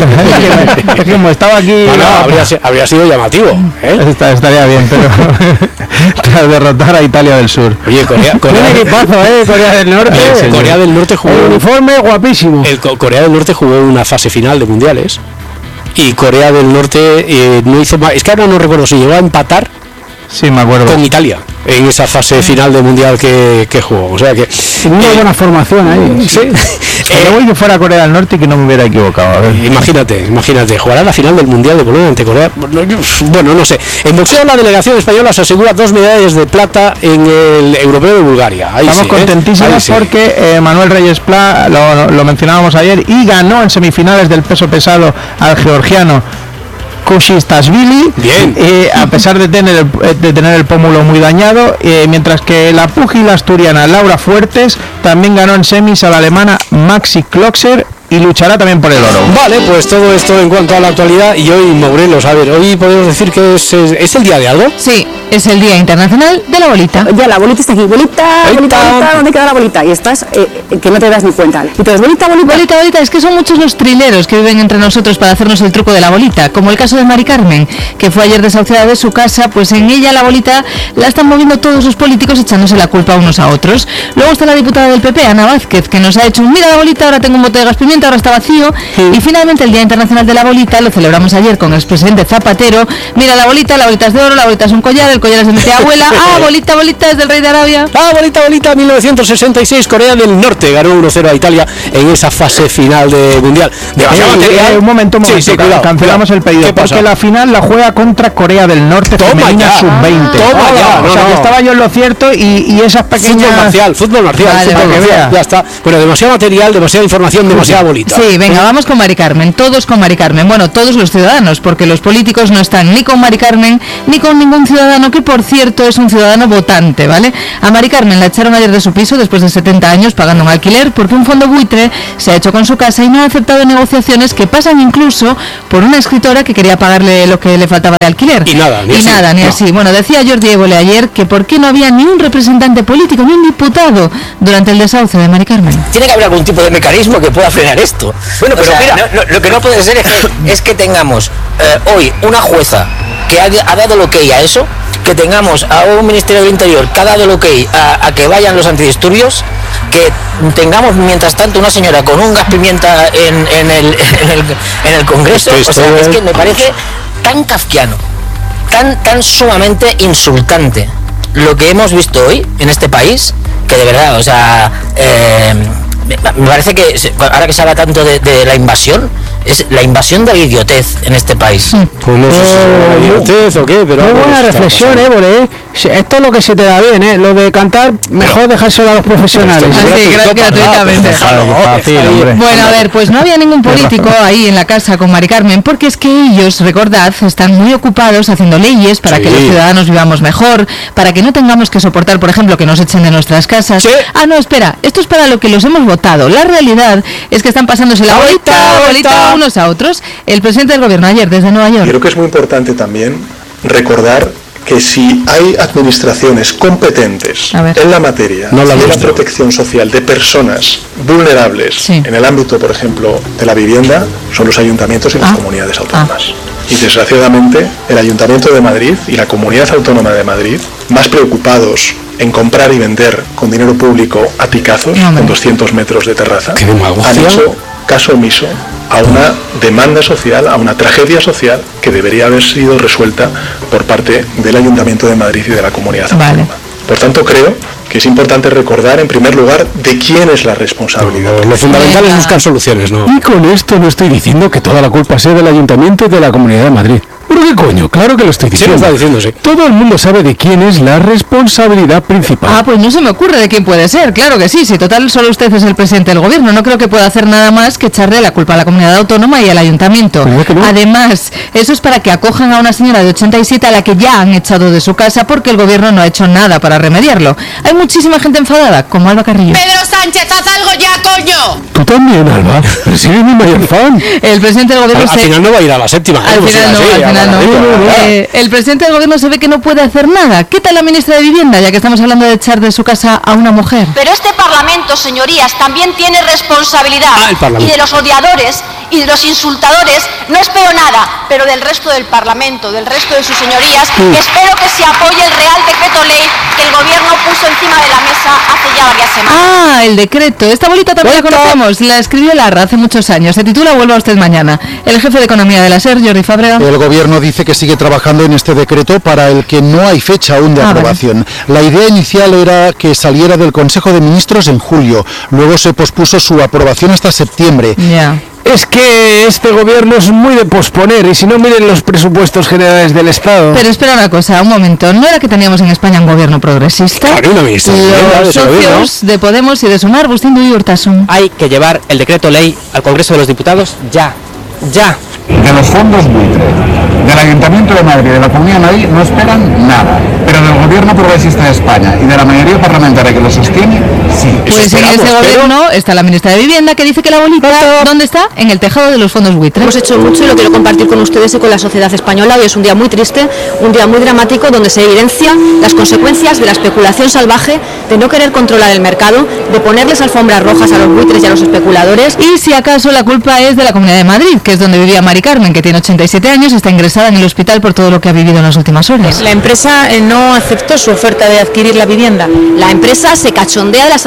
Speaker 2: Es que como estaba aquí...
Speaker 1: No, no, habría, habría sido llamativo. ¿eh?
Speaker 2: Esta, estaría bien, pero... tras derrotar a Italia del Sur.
Speaker 1: Oye, Corea, Corea
Speaker 2: un equipazo, eh, Corea del Norte.
Speaker 1: Eh, Corea del Norte jugó
Speaker 2: el uniforme guapísimo.
Speaker 1: El Corea del Norte jugó una fase final de mundiales y Corea del Norte eh, no hizo más. Es que ahora no recuerdo si llegó a empatar.
Speaker 2: Sí, me acuerdo.
Speaker 1: Con Italia en esa fase final de mundial que, que jugó. O sea que
Speaker 2: una eh, buena formación ahí.
Speaker 1: Sí.
Speaker 2: Eh, voy que fuera Corea del Norte y que no me hubiera equivocado. A ver.
Speaker 1: Imagínate, imagínate, jugará la final del mundial de Polonia ante Corea. Bueno, no sé. En boxeo la delegación española se asegura dos medallas de plata en el europeo de Bulgaria. Ahí
Speaker 2: Estamos
Speaker 1: sí,
Speaker 2: contentísimos ¿eh? porque eh, Manuel Reyes Pla lo, lo mencionábamos ayer y ganó en semifinales del peso pesado al georgiano Kushistashvili,
Speaker 1: bien,
Speaker 2: eh, a pesar de tener el, de tener el pómulo muy dañado, eh, mientras que la púgila asturiana Laura Fuertes también ganó en semis a la alemana Maxi Kloxer y luchará también por el oro.
Speaker 1: Vale, pues todo esto en cuanto a la actualidad. Y hoy, Morelos, a ver, hoy podemos decir que es, es, ¿es el día de algo?
Speaker 3: Sí, es el Día Internacional de la Bolita.
Speaker 24: Ya, la bolita está aquí. Bolita, bolita, bolita, ¿dónde queda la bolita? Y estás, eh, que no te das ni cuenta. Entonces, bolita, bolita.
Speaker 3: Bolita, bolita, es que son muchos los trileros que viven entre nosotros para hacernos el truco de la bolita, como el caso de Mari Carmen, que fue ayer desahuciada de su casa, pues en ella la bolita la están moviendo todos los políticos echándose la culpa unos a otros. Luego está la diputada del P P, Ana Vázquez, que nos ha hecho un mira la bolita, ahora tengo un bote de gas pimienta ayuntamiento ahora está vacío. Sí. Y finalmente el Día Internacional de la Bolita lo celebramos ayer con el expresidente Zapatero. Mira la bolita, la bolita es de oro, la bolita es un collar, el collar es de mi tía abuela. Ah, bolita, bolita es del rey de Arabia.
Speaker 1: Ah, bolita, bolita, mil novecientos sesenta y seis, Corea del Norte ganó uno cero a Italia en esa fase final de Mundial.
Speaker 2: De eh, eh, un momento, un momento, sí, sí, cuidado, cancelamos cuidado. el pedido, porque la final la juega contra Corea del Norte femenina sub veinte.
Speaker 1: Toma
Speaker 2: oh,
Speaker 1: ya,
Speaker 2: o
Speaker 1: no,
Speaker 2: sea,
Speaker 1: no.
Speaker 2: que estaba yo en lo cierto y, y esas pequeñas...
Speaker 1: Fútbol marcial, fútbol marcial,
Speaker 3: vale,
Speaker 1: fútbol
Speaker 3: vale,
Speaker 1: marcial, ya está. Bueno, demasiado material, demasiada información, demasiada bolita.
Speaker 3: Sí, venga, vamos con Mari Carmen, todos con Mari Carmen. Bueno, todos los ciudadanos, porque los políticos no están ni con Mari Carmen ni con ningún ciudadano, que por cierto es un ciudadano votante, ¿vale? A Mari Carmen la echaron ayer de su piso después de setenta años pagando un alquiler porque un fondo buitre se ha hecho con su casa y no ha aceptado negociaciones que pasan incluso por una escritora que quería pagarle lo que le faltaba de alquiler.
Speaker 1: Y nada, ni
Speaker 3: y
Speaker 1: así.
Speaker 3: nada, ni
Speaker 1: no.
Speaker 3: así. Bueno, decía Jordi Évole ayer que por qué no había ni un representante político, ni un diputado durante el desahucio de Mari Carmen.
Speaker 14: Tiene que haber algún tipo de mecanismo que pueda frenar esto. Bueno, pero o sea, mira, no, no, lo que no puede ser es que, es que tengamos eh, hoy una jueza que ha, ha dado el ok a eso, que tengamos a un Ministerio del Interior que ha dado el ok a, a que vayan los antidisturbios, que tengamos mientras tanto una señora con un gas pimienta en, en, el, en, el, en el Congreso. O sea, es que me parece tan kafkiano, tan, tan sumamente insultante lo que hemos visto hoy en este país, que de verdad, o sea, eh, me parece que ahora que se habla tanto de, de la invasión, es la invasión de la idiotez en este país.
Speaker 1: Pues no sé si es la idiotez o qué, pero...
Speaker 2: Muy buena reflexión, Évole, ¿eh? Esto es lo que se te da bien, ¿eh? Lo de cantar, mejor dejárselo a los profesionales.
Speaker 3: Sí, gratuitamente. Bueno, a ver, pues no había ningún político ahí en la casa con Mari Carmen, porque es que ellos, recordad, están muy ocupados haciendo leyes para sí. que los ciudadanos vivamos mejor, para que no tengamos que soportar, por ejemplo, que nos echen de nuestras casas. ¿Sí? Ah, no, espera, esto es para lo que los hemos votado. La realidad es que están pasándose la bolita, bolita unos a otros. El presidente del gobierno ayer desde Nueva York.
Speaker 18: Creo que es muy importante también recordar que si hay administraciones competentes en la materia no la de la protección social de personas vulnerables sí. en el ámbito, por ejemplo, de la vivienda, son los ayuntamientos y las ah. comunidades autónomas. Ah. Y desgraciadamente el Ayuntamiento de Madrid y la Comunidad Autónoma de Madrid, más preocupados en comprar y vender con dinero público a picazos, no, con doscientos metros de terraza, han hecho caso omiso a una demanda social, a una tragedia social que debería haber sido resuelta por parte del Ayuntamiento de Madrid y de la Comunidad Autónoma. Vale. Por tanto, creo que es importante recordar, en primer lugar, de quién es la responsabilidad.
Speaker 1: No, no, lo fundamental es buscar soluciones, ¿no?
Speaker 16: Y con esto no estoy diciendo que toda la culpa sea del Ayuntamiento y de la Comunidad de Madrid. ¿Pero qué coño? Claro que lo estoy diciendo.
Speaker 1: Sí, lo está diciendo, sí.
Speaker 16: Todo el mundo sabe de quién es la responsabilidad principal.
Speaker 3: Ah, pues no se me ocurre de quién puede ser. Claro que sí, si total solo usted es el presidente del gobierno. No creo que pueda hacer nada más que echarle la culpa a la comunidad autónoma y al ayuntamiento. No? Además, eso es para que acojan a una señora de ochenta y siete a la que ya han echado de su casa porque el gobierno no ha hecho nada para remediarlo. Hay muchísima gente enfadada, como Alba Carrillo.
Speaker 13: ¡Pedro Sánchez, haz algo ya, coño!
Speaker 16: Tú también, Alba. Si eres mi mayor fan.
Speaker 3: El presidente del gobierno
Speaker 1: al,
Speaker 3: se...
Speaker 1: al final no va a ir a la séptima.
Speaker 3: Al
Speaker 1: ¿eh?
Speaker 3: final no,
Speaker 1: sí,
Speaker 3: al final no. no. Eh, el presidente del gobierno se ve que no puede hacer nada. ¿Qué tal la ministra de Vivienda, ya que estamos hablando de echar de su casa a una mujer?
Speaker 19: Pero este Parlamento, señorías, también tiene responsabilidad.
Speaker 1: Ah,
Speaker 19: y de los odiadores y de los insultadores no espero nada, pero del resto del Parlamento, del resto de sus señorías, mm. espero que se apoye el Real Decreto Ley que el gobierno puso encima de la mesa hace ya varias semanas.
Speaker 3: Ah, el decreto. Esta bolita también la conocemos. La escribió Larra hace muchos años. Se titula Vuelva usted mañana. El jefe de Economía de la SER, Jordi Fábrega.
Speaker 20: El gobierno dice que sigue trabajando en este decreto para el que no hay fecha aún de ah, aprobación. Vale. La idea inicial era que saliera del Consejo de Ministros en julio. Luego se pospuso su aprobación hasta septiembre.
Speaker 3: Ya. Yeah.
Speaker 16: Es que este gobierno es muy de posponer, y si no, miren los presupuestos generales del Estado.
Speaker 3: Pero espera una cosa, un momento. ¿No era que teníamos en España un gobierno progresista?
Speaker 1: Claro, una ministra.
Speaker 3: Los socios de Podemos y de Sumar, Bustindu y Urtasun.
Speaker 25: Hay que llevar el decreto ley al Congreso de los Diputados ya, ya.
Speaker 26: De los fondos buitre, del Ayuntamiento de Madrid y de la Comunidad de Madrid no esperan nada, pero del gobierno progresista de España y de la mayoría parlamentaria que lo sostiene, sí.
Speaker 3: Pues en ese gobierno pero... está la ministra de Vivienda que dice que la bolita, ¿dónde está? En el tejado de los fondos buitre.
Speaker 19: Hemos hecho mucho y lo quiero compartir con ustedes y con la sociedad española. Hoy es un día muy triste, un día muy dramático, donde se evidencian las consecuencias de la especulación salvaje, de no querer controlar el mercado, de ponerles alfombras rojas a los buitres y a los especuladores.
Speaker 3: Y si acaso la culpa es de la Comunidad de Madrid, que es donde vivía Mari Carmen, que tiene ochenta y siete años, está ingresada en el hospital por todo lo que ha vivido en las últimas horas.
Speaker 19: La empresa eh, no aceptó su oferta de adquirir la vivienda. La empresa se cachondea de las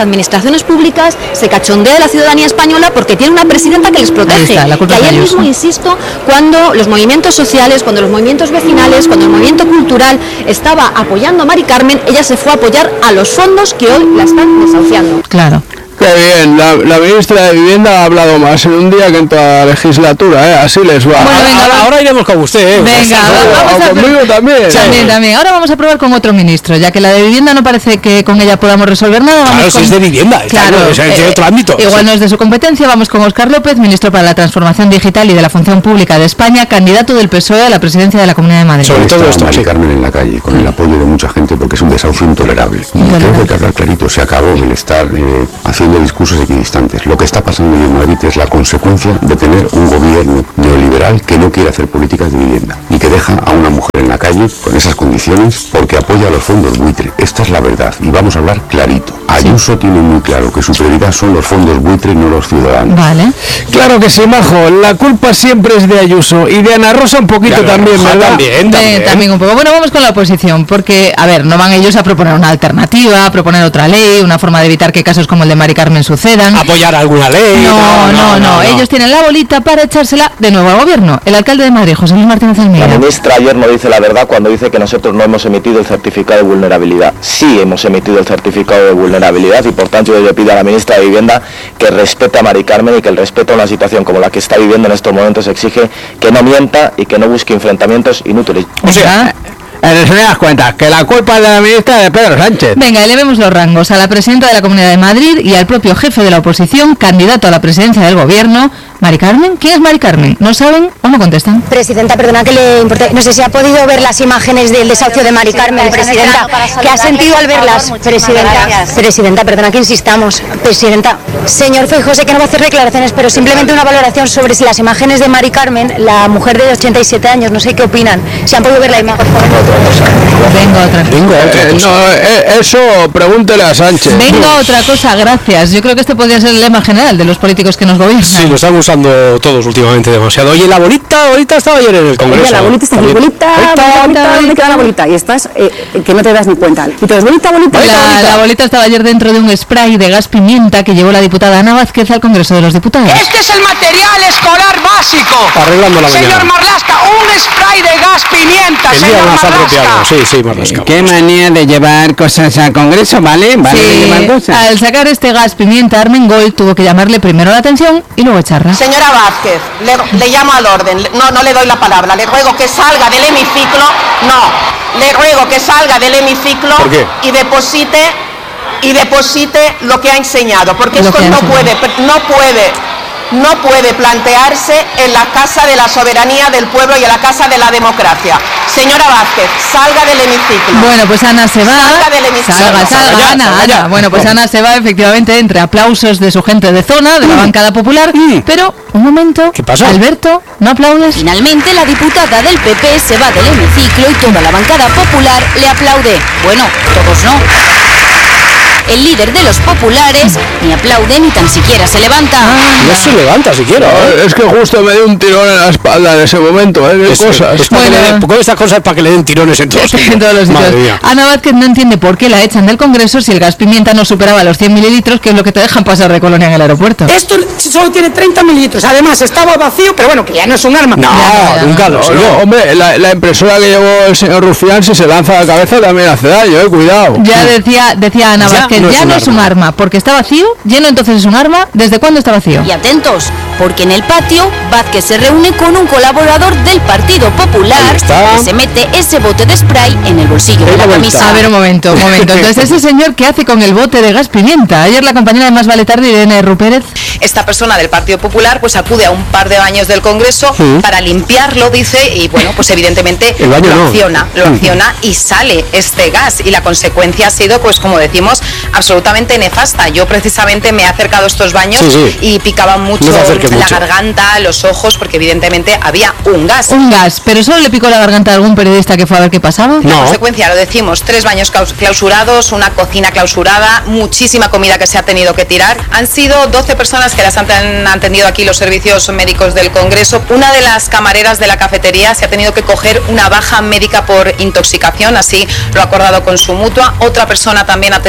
Speaker 19: administraciones públicas, se cachondea de la ciudadanía española porque tiene una presidenta que les protege.
Speaker 3: Está, la culpa
Speaker 19: y ayer mismo, insisto, cuando los movimientos sociales, cuando los movimientos vecinales, cuando el movimiento cultural estaba apoyando a Mari Carmen, ella se fue a apoyar a los fondos que hoy la están desahuciando.
Speaker 3: Claro.
Speaker 16: Qué bien, la, la ministra de Vivienda ha hablado más en un día que en toda la legislatura, ¿eh? Así les va.
Speaker 1: Bueno, venga, ahora, ahora iremos con usted, ¿eh?
Speaker 3: Venga, vamos a
Speaker 16: conmigo también.
Speaker 3: También, también. Ahora vamos a probar con otro ministro, ya que la de Vivienda no parece que con ella podamos resolver nada. Vamos
Speaker 1: claro,
Speaker 3: con...
Speaker 1: si es de Vivienda,
Speaker 3: claro,
Speaker 1: claro, o sea, es de otro ámbito.
Speaker 3: Igual sí. No es de su competencia. Vamos con Óscar López, ministro para la Transformación Digital y de la Función Pública de España, candidato del P S O E a la presidencia de la Comunidad de Madrid.
Speaker 6: Sobre todo esto, Mari Carmen en la calle, con el apoyo de mucha gente, porque es un desahucio intolerable. Y creo que hay que hablar clarito, se acabó el estar eh, haciendo discursos equidistantes. Lo que está pasando en Madrid es la consecuencia de tener un gobierno neoliberal que no quiere hacer políticas de vivienda y que deja a una mujer en la calle con esas condiciones porque apoya a los fondos buitre. Esta es la verdad y vamos a hablar clarito. Ayuso tiene muy claro que su prioridad son los fondos buitre y no los ciudadanos.
Speaker 3: Vale.
Speaker 16: Claro que sí, Majo. La culpa siempre es de Ayuso y de Ana Rosa un poquito claro, también, ¿verdad?
Speaker 1: También, también.
Speaker 3: De, también un poco. Bueno, vamos con la oposición porque, a ver, no van ellos a proponer una alternativa, a proponer otra ley, una forma de evitar que casos como el de Mari Carmen sucedan.
Speaker 1: Apoyar alguna ley.
Speaker 3: No, no, no, no, no. Ellos tienen la bolita para echársela de nuevo al gobierno. El alcalde de Madrid, José Luis Martínez Almeida.
Speaker 9: La ministra ayer no dice la verdad cuando dice que nosotros no hemos emitido el certificado de vulnerabilidad. Sí hemos emitido el certificado de vulnerabilidad y por tanto yo le pido a la ministra de Vivienda que respete a Mari Carmen y que el respeto a una situación como la que está viviendo en estos momentos exige que no mienta y que no busque enfrentamientos inútiles.
Speaker 16: O sea, en resumidas cuentas, que la culpa es de la ministra de Pedro Sánchez.
Speaker 3: Venga, elevemos los rangos a la presidenta de la Comunidad de Madrid y al propio jefe de la oposición, candidato a la presidencia del gobierno, Mari Carmen. ¿Quién es Mari Carmen? ¿No saben o no contestan?
Speaker 7: Presidenta, perdona que le importe. No sé si ha podido ver las imágenes del desahucio de Mari Carmen, presidenta. ¿Qué ha sentido al verlas, presidenta? Presidenta, perdona que insistamos. Presidenta, señor Feijóo, sé que no va a hacer declaraciones, pero simplemente una valoración sobre si las imágenes de Mari Carmen, la mujer de ochenta y siete años, no sé qué opinan, si han podido ver la imagen.
Speaker 3: Venga otra cosa.
Speaker 16: Venga otra cosa. Eh, no, eh, eso pregúntele a Sánchez.
Speaker 3: Venga otra cosa, gracias. Yo creo que este podría ser el lema general de los políticos que nos gobiernan.
Speaker 1: Sí, lo están usando todos últimamente demasiado. Oye, la bolita, bolita estaba ayer en el Congreso.
Speaker 24: Oye, la bolita está aquí. Bolita, bolita, bolita, ¿dónde queda la bolita? Y estás, eh, que no te das ni cuenta. Y entonces, bolita, bolita,
Speaker 3: la,
Speaker 24: bolita.
Speaker 3: La bolita estaba ayer dentro de un spray de gas pimienta que llevó la diputada Ana Vázquez al Congreso de los Diputados.
Speaker 10: Este es el material escolar básico.
Speaker 1: Arreglando la mañana.
Speaker 10: Señor Marlaska, un spray de gas pimienta,
Speaker 1: el
Speaker 10: señor
Speaker 1: día más
Speaker 10: Marlaska.
Speaker 1: apropiado. Sí, sí, Marlaska.
Speaker 2: Qué manía de llevar cosas al Congreso, ¿vale? ¿Vale
Speaker 3: sí,
Speaker 2: de llevar cosas?
Speaker 3: Al sacar este gas pimienta, Armengol tuvo que llamarle primero la atención y luego echarla.
Speaker 10: Señora Vázquez, le, le llamo al orden. No, no le doy la palabra. Le ruego que salga del hemiciclo. No, le ruego que salga del hemiciclo.
Speaker 1: ¿Por qué?
Speaker 10: y deposite y deposite lo que ha enseñado, porque
Speaker 3: Lo
Speaker 10: esto
Speaker 3: que ha
Speaker 10: no
Speaker 3: enseñado.
Speaker 10: puede, no puede. No puede plantearse en la casa de la soberanía del pueblo y en la casa de la democracia. Señora Vázquez, salga del hemiciclo.
Speaker 3: Bueno, pues Ana se va.
Speaker 10: Salga del hemiciclo.
Speaker 3: Salga, salga,
Speaker 1: ya,
Speaker 3: Ana,
Speaker 1: salga ya.
Speaker 3: Ana. Bueno, pues Ana se va efectivamente entre aplausos de su gente de zona, de la bancada popular. Pero, un momento.
Speaker 1: ¿Qué pasa?
Speaker 3: Alberto, ¿no aplaudes?
Speaker 12: Finalmente, la diputada del P P se va del hemiciclo y toda la bancada popular le aplaude. Bueno, todos no. El líder de los populares ni aplaude ni tan siquiera se levanta.
Speaker 1: No se levanta siquiera, ¿eh?
Speaker 16: Es que justo me dio un tirón en la espalda en ese momento, ¿eh? De
Speaker 1: Es,
Speaker 16: cosas.
Speaker 1: es para
Speaker 3: Bueno.
Speaker 1: que le den- con estas cosas para que le den tirones en todos,
Speaker 3: En todos los
Speaker 1: Madre
Speaker 3: sitios.
Speaker 1: mía.
Speaker 3: Ana Vázquez no entiende por qué la echan del Congreso si el gas pimienta no superaba los cien mililitros, que es lo que te dejan pasar de colonia en el aeropuerto.
Speaker 10: Esto solo tiene treinta mililitros. Además, estaba vacío, pero bueno, que ya no es un arma.
Speaker 1: No,
Speaker 3: Ya, ya,
Speaker 1: nunca lo
Speaker 16: No,
Speaker 1: sé.
Speaker 16: no, hombre, la, la impresora que llevó el señor Rufián, si se lanza a la cabeza también hace daño, eh, cuidado.
Speaker 3: Ya decía, decía Ana
Speaker 1: Ya
Speaker 3: Vázquez,
Speaker 1: no es
Speaker 3: ya
Speaker 1: un
Speaker 3: no es un
Speaker 1: arma.
Speaker 3: arma, porque está vacío, lleno entonces es un arma. ¿Desde cuándo está vacío?
Speaker 12: Y atentos, porque en el patio Vázquez se reúne con un colaborador del Partido Popular
Speaker 1: Ahí está.
Speaker 12: que se mete ese bote de spray en el bolsillo de la camisa.
Speaker 3: A ver, un momento, un momento. Entonces, ese señor, ¿qué hace con el bote de gas pimienta? Ayer la compañera de Más Vale Tarde, Irene Rupérez.
Speaker 15: Esta persona del Partido Popular pues acude a un par de baños del Congreso
Speaker 1: Sí.
Speaker 15: para limpiarlo, dice, y bueno, pues evidentemente
Speaker 1: El baño
Speaker 15: lo
Speaker 1: no.
Speaker 15: acciona, lo
Speaker 1: Sí.
Speaker 15: acciona y sale este gas. Y la consecuencia ha sido, pues como decimos, absolutamente nefasta. Yo precisamente me he acercado a estos baños
Speaker 1: Sí, sí.
Speaker 15: y picaba mucho
Speaker 1: No te acerques
Speaker 15: la
Speaker 1: mucho.
Speaker 15: garganta, los ojos, porque evidentemente había un gas.
Speaker 3: Un gas, pero solo le picó la garganta a algún periodista que fue a ver qué pasaba.
Speaker 15: La consecuencia, lo decimos, tres baños claus- clausurados, una cocina clausurada, muchísima comida que se ha tenido que tirar. Han sido doce personas que las han, ten- han atendido aquí los servicios médicos del Congreso. Una de las camareras de la cafetería se ha tenido que coger una baja médica por intoxicación, así lo ha acordado con su mutua. Otra persona también ha tenido que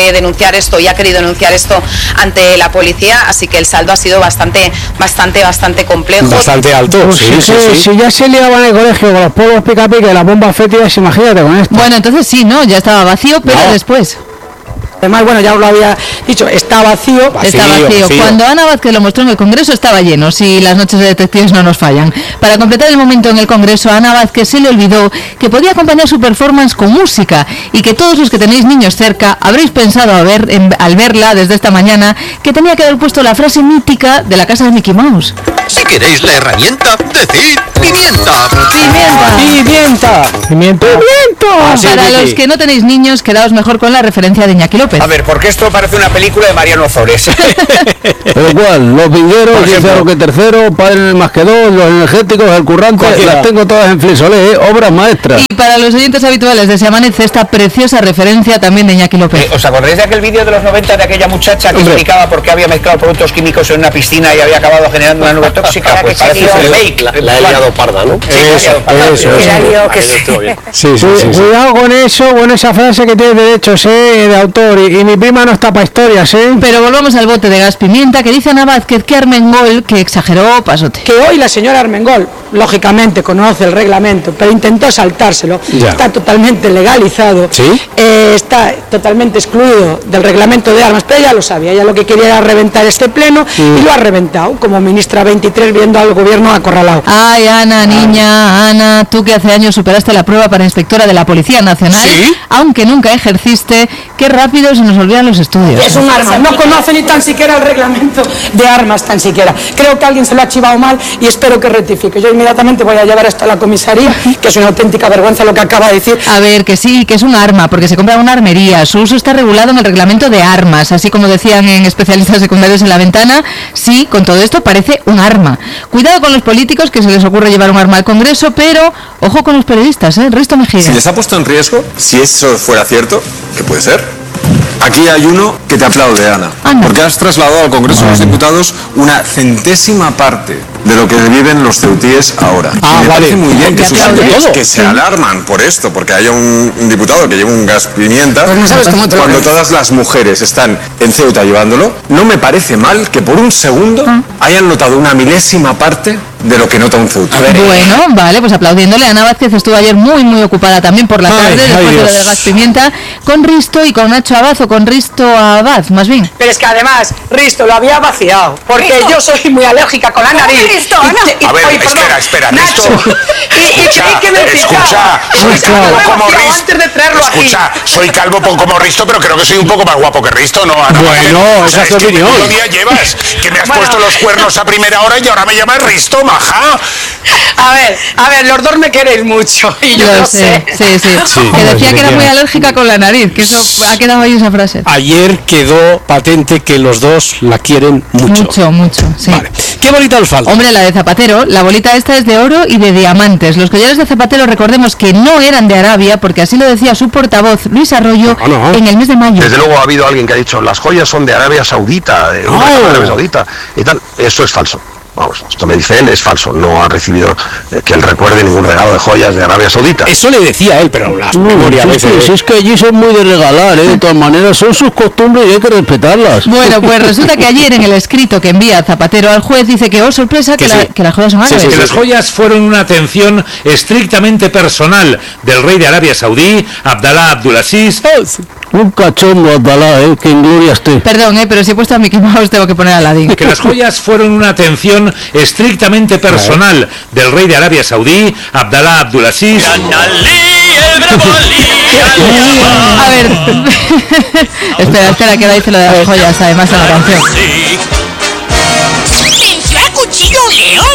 Speaker 15: que denunciar esto y ha querido denunciar esto ante la policía, así que el saldo ha sido bastante, bastante, bastante complejo.
Speaker 1: Bastante alto,
Speaker 2: pues
Speaker 1: sí, sí, sí.
Speaker 2: Si ya se liaba en el colegio con los polvos pica pica y las bombas fétidas, imagínate con esto.
Speaker 3: Bueno, entonces sí, ¿no? Ya estaba vacío, pero no. después...
Speaker 24: Además, bueno, ya os lo había dicho, está vacío.
Speaker 3: vacío está vacío. vacío. Cuando Ana Vázquez lo mostró en el Congreso estaba lleno, si las noches de detectives no nos fallan. Para completar el momento en el Congreso, a Ana Vázquez se le olvidó que podía acompañar su performance con música y que todos los que tenéis niños cerca habréis pensado a ver, en, al verla desde esta mañana que tenía que haber puesto la frase mítica de la casa de Mickey Mouse.
Speaker 4: Si queréis la herramienta, decid pimienta.
Speaker 3: Pimienta.
Speaker 1: Pimienta.
Speaker 2: Pimienta.
Speaker 3: Pimienta. Ah, sí, Para Vicky. Los que no tenéis niños, quedaos mejor con la referencia de Iñaki López.
Speaker 14: A ver, porque esto parece una película de Mariano Ozores.
Speaker 16: ¿Pero cuál? Los vingueros, tercero que tercero, padre más que dos, los energéticos, el currante, Cualquiera. Las tengo todas en Flisolé, ¿eh? Obras maestras.
Speaker 3: Y para los oyentes habituales de Se Amanece, esta preciosa referencia también de Iñaki López.
Speaker 14: Eh, ¿Os acordáis de aquel vídeo de los noventa de aquella muchacha que Hombre. explicaba por qué había mezclado productos químicos en una piscina y había acabado generando una nube tóxica? Pues parece un fake.
Speaker 4: La, la he liado parda, ¿no?
Speaker 14: Sí, eso,
Speaker 4: parda,
Speaker 14: eso,
Speaker 4: eso,
Speaker 14: eso.
Speaker 4: Que sí.
Speaker 2: Sí, sí, sí, sí. Cuidado con eso, con esa frase que tiene derechos ¿eh? de autor y, y mi prima no está para historias, ¿eh?
Speaker 3: Pero volvamos al bote de gas pimienta que dice Ana Vázquez que Armengol, que exageró, pasote.
Speaker 24: Que hoy la señora Armengol, lógicamente, conoce el reglamento, pero intentó saltárselo. Ya. Está totalmente legalizado.
Speaker 1: ¿Sí?
Speaker 24: Eh, está totalmente excluido del reglamento de armas, pero ella lo sabía. Ella lo que quería era reventar este pleno mm. y lo ha reventado, como ministra veintitrés viendo al gobierno acorralado.
Speaker 3: Ay, Ana, niña, Ana, tú que hace años superaste la prueba para inspectora de la Policía Nacional, ¿sí? Aunque nunca ejerciste, qué rápido se nos olvidan los estudios.
Speaker 24: Es un arma, no conoce ni tan siquiera el reglamento de armas, tan siquiera. Creo que alguien se lo ha chivado mal y espero que rectifique. Yo inmediatamente voy a llevar esto a la comisaría, que es una auténtica vergüenza lo que acaba de decir.
Speaker 3: A ver, que sí, que es un arma, porque se compra en una armería. Su uso está regulado en el reglamento de armas, así como decían en especialistas secundarios en La Ventana. Sí, con todo esto parece un arma. Cuidado con los políticos que se les ocurre llevar un arma al Congreso, pero ojo con los periodistas, ¿eh? Risto Mejía.
Speaker 8: Si les ha puesto en riesgo, si eso fuera cierto, que puede ser, aquí hay uno que te aplaude, Ana, Ana. porque has trasladado al Congreso de los Diputados una centésima parte de lo que viven los ceutíes ahora. Ah, me vale. parece muy bien que sus amigos que se sí. alarman por esto, porque haya un, un diputado que lleve un gas pimienta, pues no sabes cómo te cuando todas las mujeres están en Ceuta llevándolo, no me parece mal que por un segundo ah. hayan notado una milésima parte de lo que nota un ceuta.
Speaker 3: Bueno, vale, pues aplaudiéndole. Ana Vázquez estuvo ayer muy, muy ocupada también por la tarde, ay, después ay, de lo del gas pimienta, con Risto y con Nacho Abad, o con Risto Abad, más bien.
Speaker 24: Pero es que además, Risto lo había vaciado, porque ¿Risto? yo soy muy alérgica con la nariz.
Speaker 14: Risto, y, y, a ver, oye, espera, perdón, espera, Nacho. Risto.
Speaker 24: Y, escucha, y, y que me
Speaker 14: escucha, soy calvo como Risto.
Speaker 24: Antes de traerlo
Speaker 14: escucha, aquí. soy calvo como Risto, pero creo que soy un poco más guapo que Risto, ¿no? Ana,
Speaker 1: bueno, esa es tu opinión.
Speaker 14: ¿Qué día llevas? Que me has bueno. puesto los cuernos a primera hora y ahora me llamas Risto, maja.
Speaker 24: A ver, a ver, los dos me queréis mucho y yo lo sé.
Speaker 3: Sí, sí, sí. Que decía que era muy alérgica con la nariz, que eso ha quedado ahí esa frase.
Speaker 1: Ayer quedó patente que los dos la quieren mucho.
Speaker 3: Mucho, mucho, sí.
Speaker 1: Vale. ¿Qué bolita os falta?
Speaker 3: Hombre, la de Zapatero, la bolita esta es de oro y de diamantes. Los collares de Zapatero, recordemos que no eran de Arabia, porque así lo decía su portavoz, Luis Arroyo, no, no. en el mes de mayo.
Speaker 11: Desde luego ha habido alguien que ha dicho, las joyas son de Arabia Saudita, de oh. Arabia Saudita y tal. Eso es falso. Vamos, esto me dice él, es falso, no ha recibido eh, que él recuerde ningún regalo de joyas de Arabia Saudita.
Speaker 1: Eso le decía él, pero las
Speaker 16: no,
Speaker 1: memorias
Speaker 16: si,
Speaker 1: veces...
Speaker 16: si es que allí son muy de regalar, ¿eh? De todas maneras, son sus costumbres y hay que respetarlas.
Speaker 3: Bueno, pues resulta que ayer en el escrito que envía Zapatero al juez dice que, oh sorpresa, que, que, la, sí. que las joyas son árabes.
Speaker 17: Sí, sí, que las joyas fueron una atención estrictamente personal del rey de Arabia Saudí, Abdalá Abdulaziz.
Speaker 16: Oh, sí. Un cachondo, Abdalá, eh, que en gloria esté.
Speaker 3: Perdón, eh, pero si he puesto a Mickey Mouse tengo que poner a Aladdin.
Speaker 17: Que las joyas fueron una atención estrictamente personal del rey de Arabia Saudí, Abdalá Abdulaziz.
Speaker 3: A ver, espera, espera, que ahora dice lo de las joyas, además en la canción.
Speaker 21: ¡Venció a cuchillo león!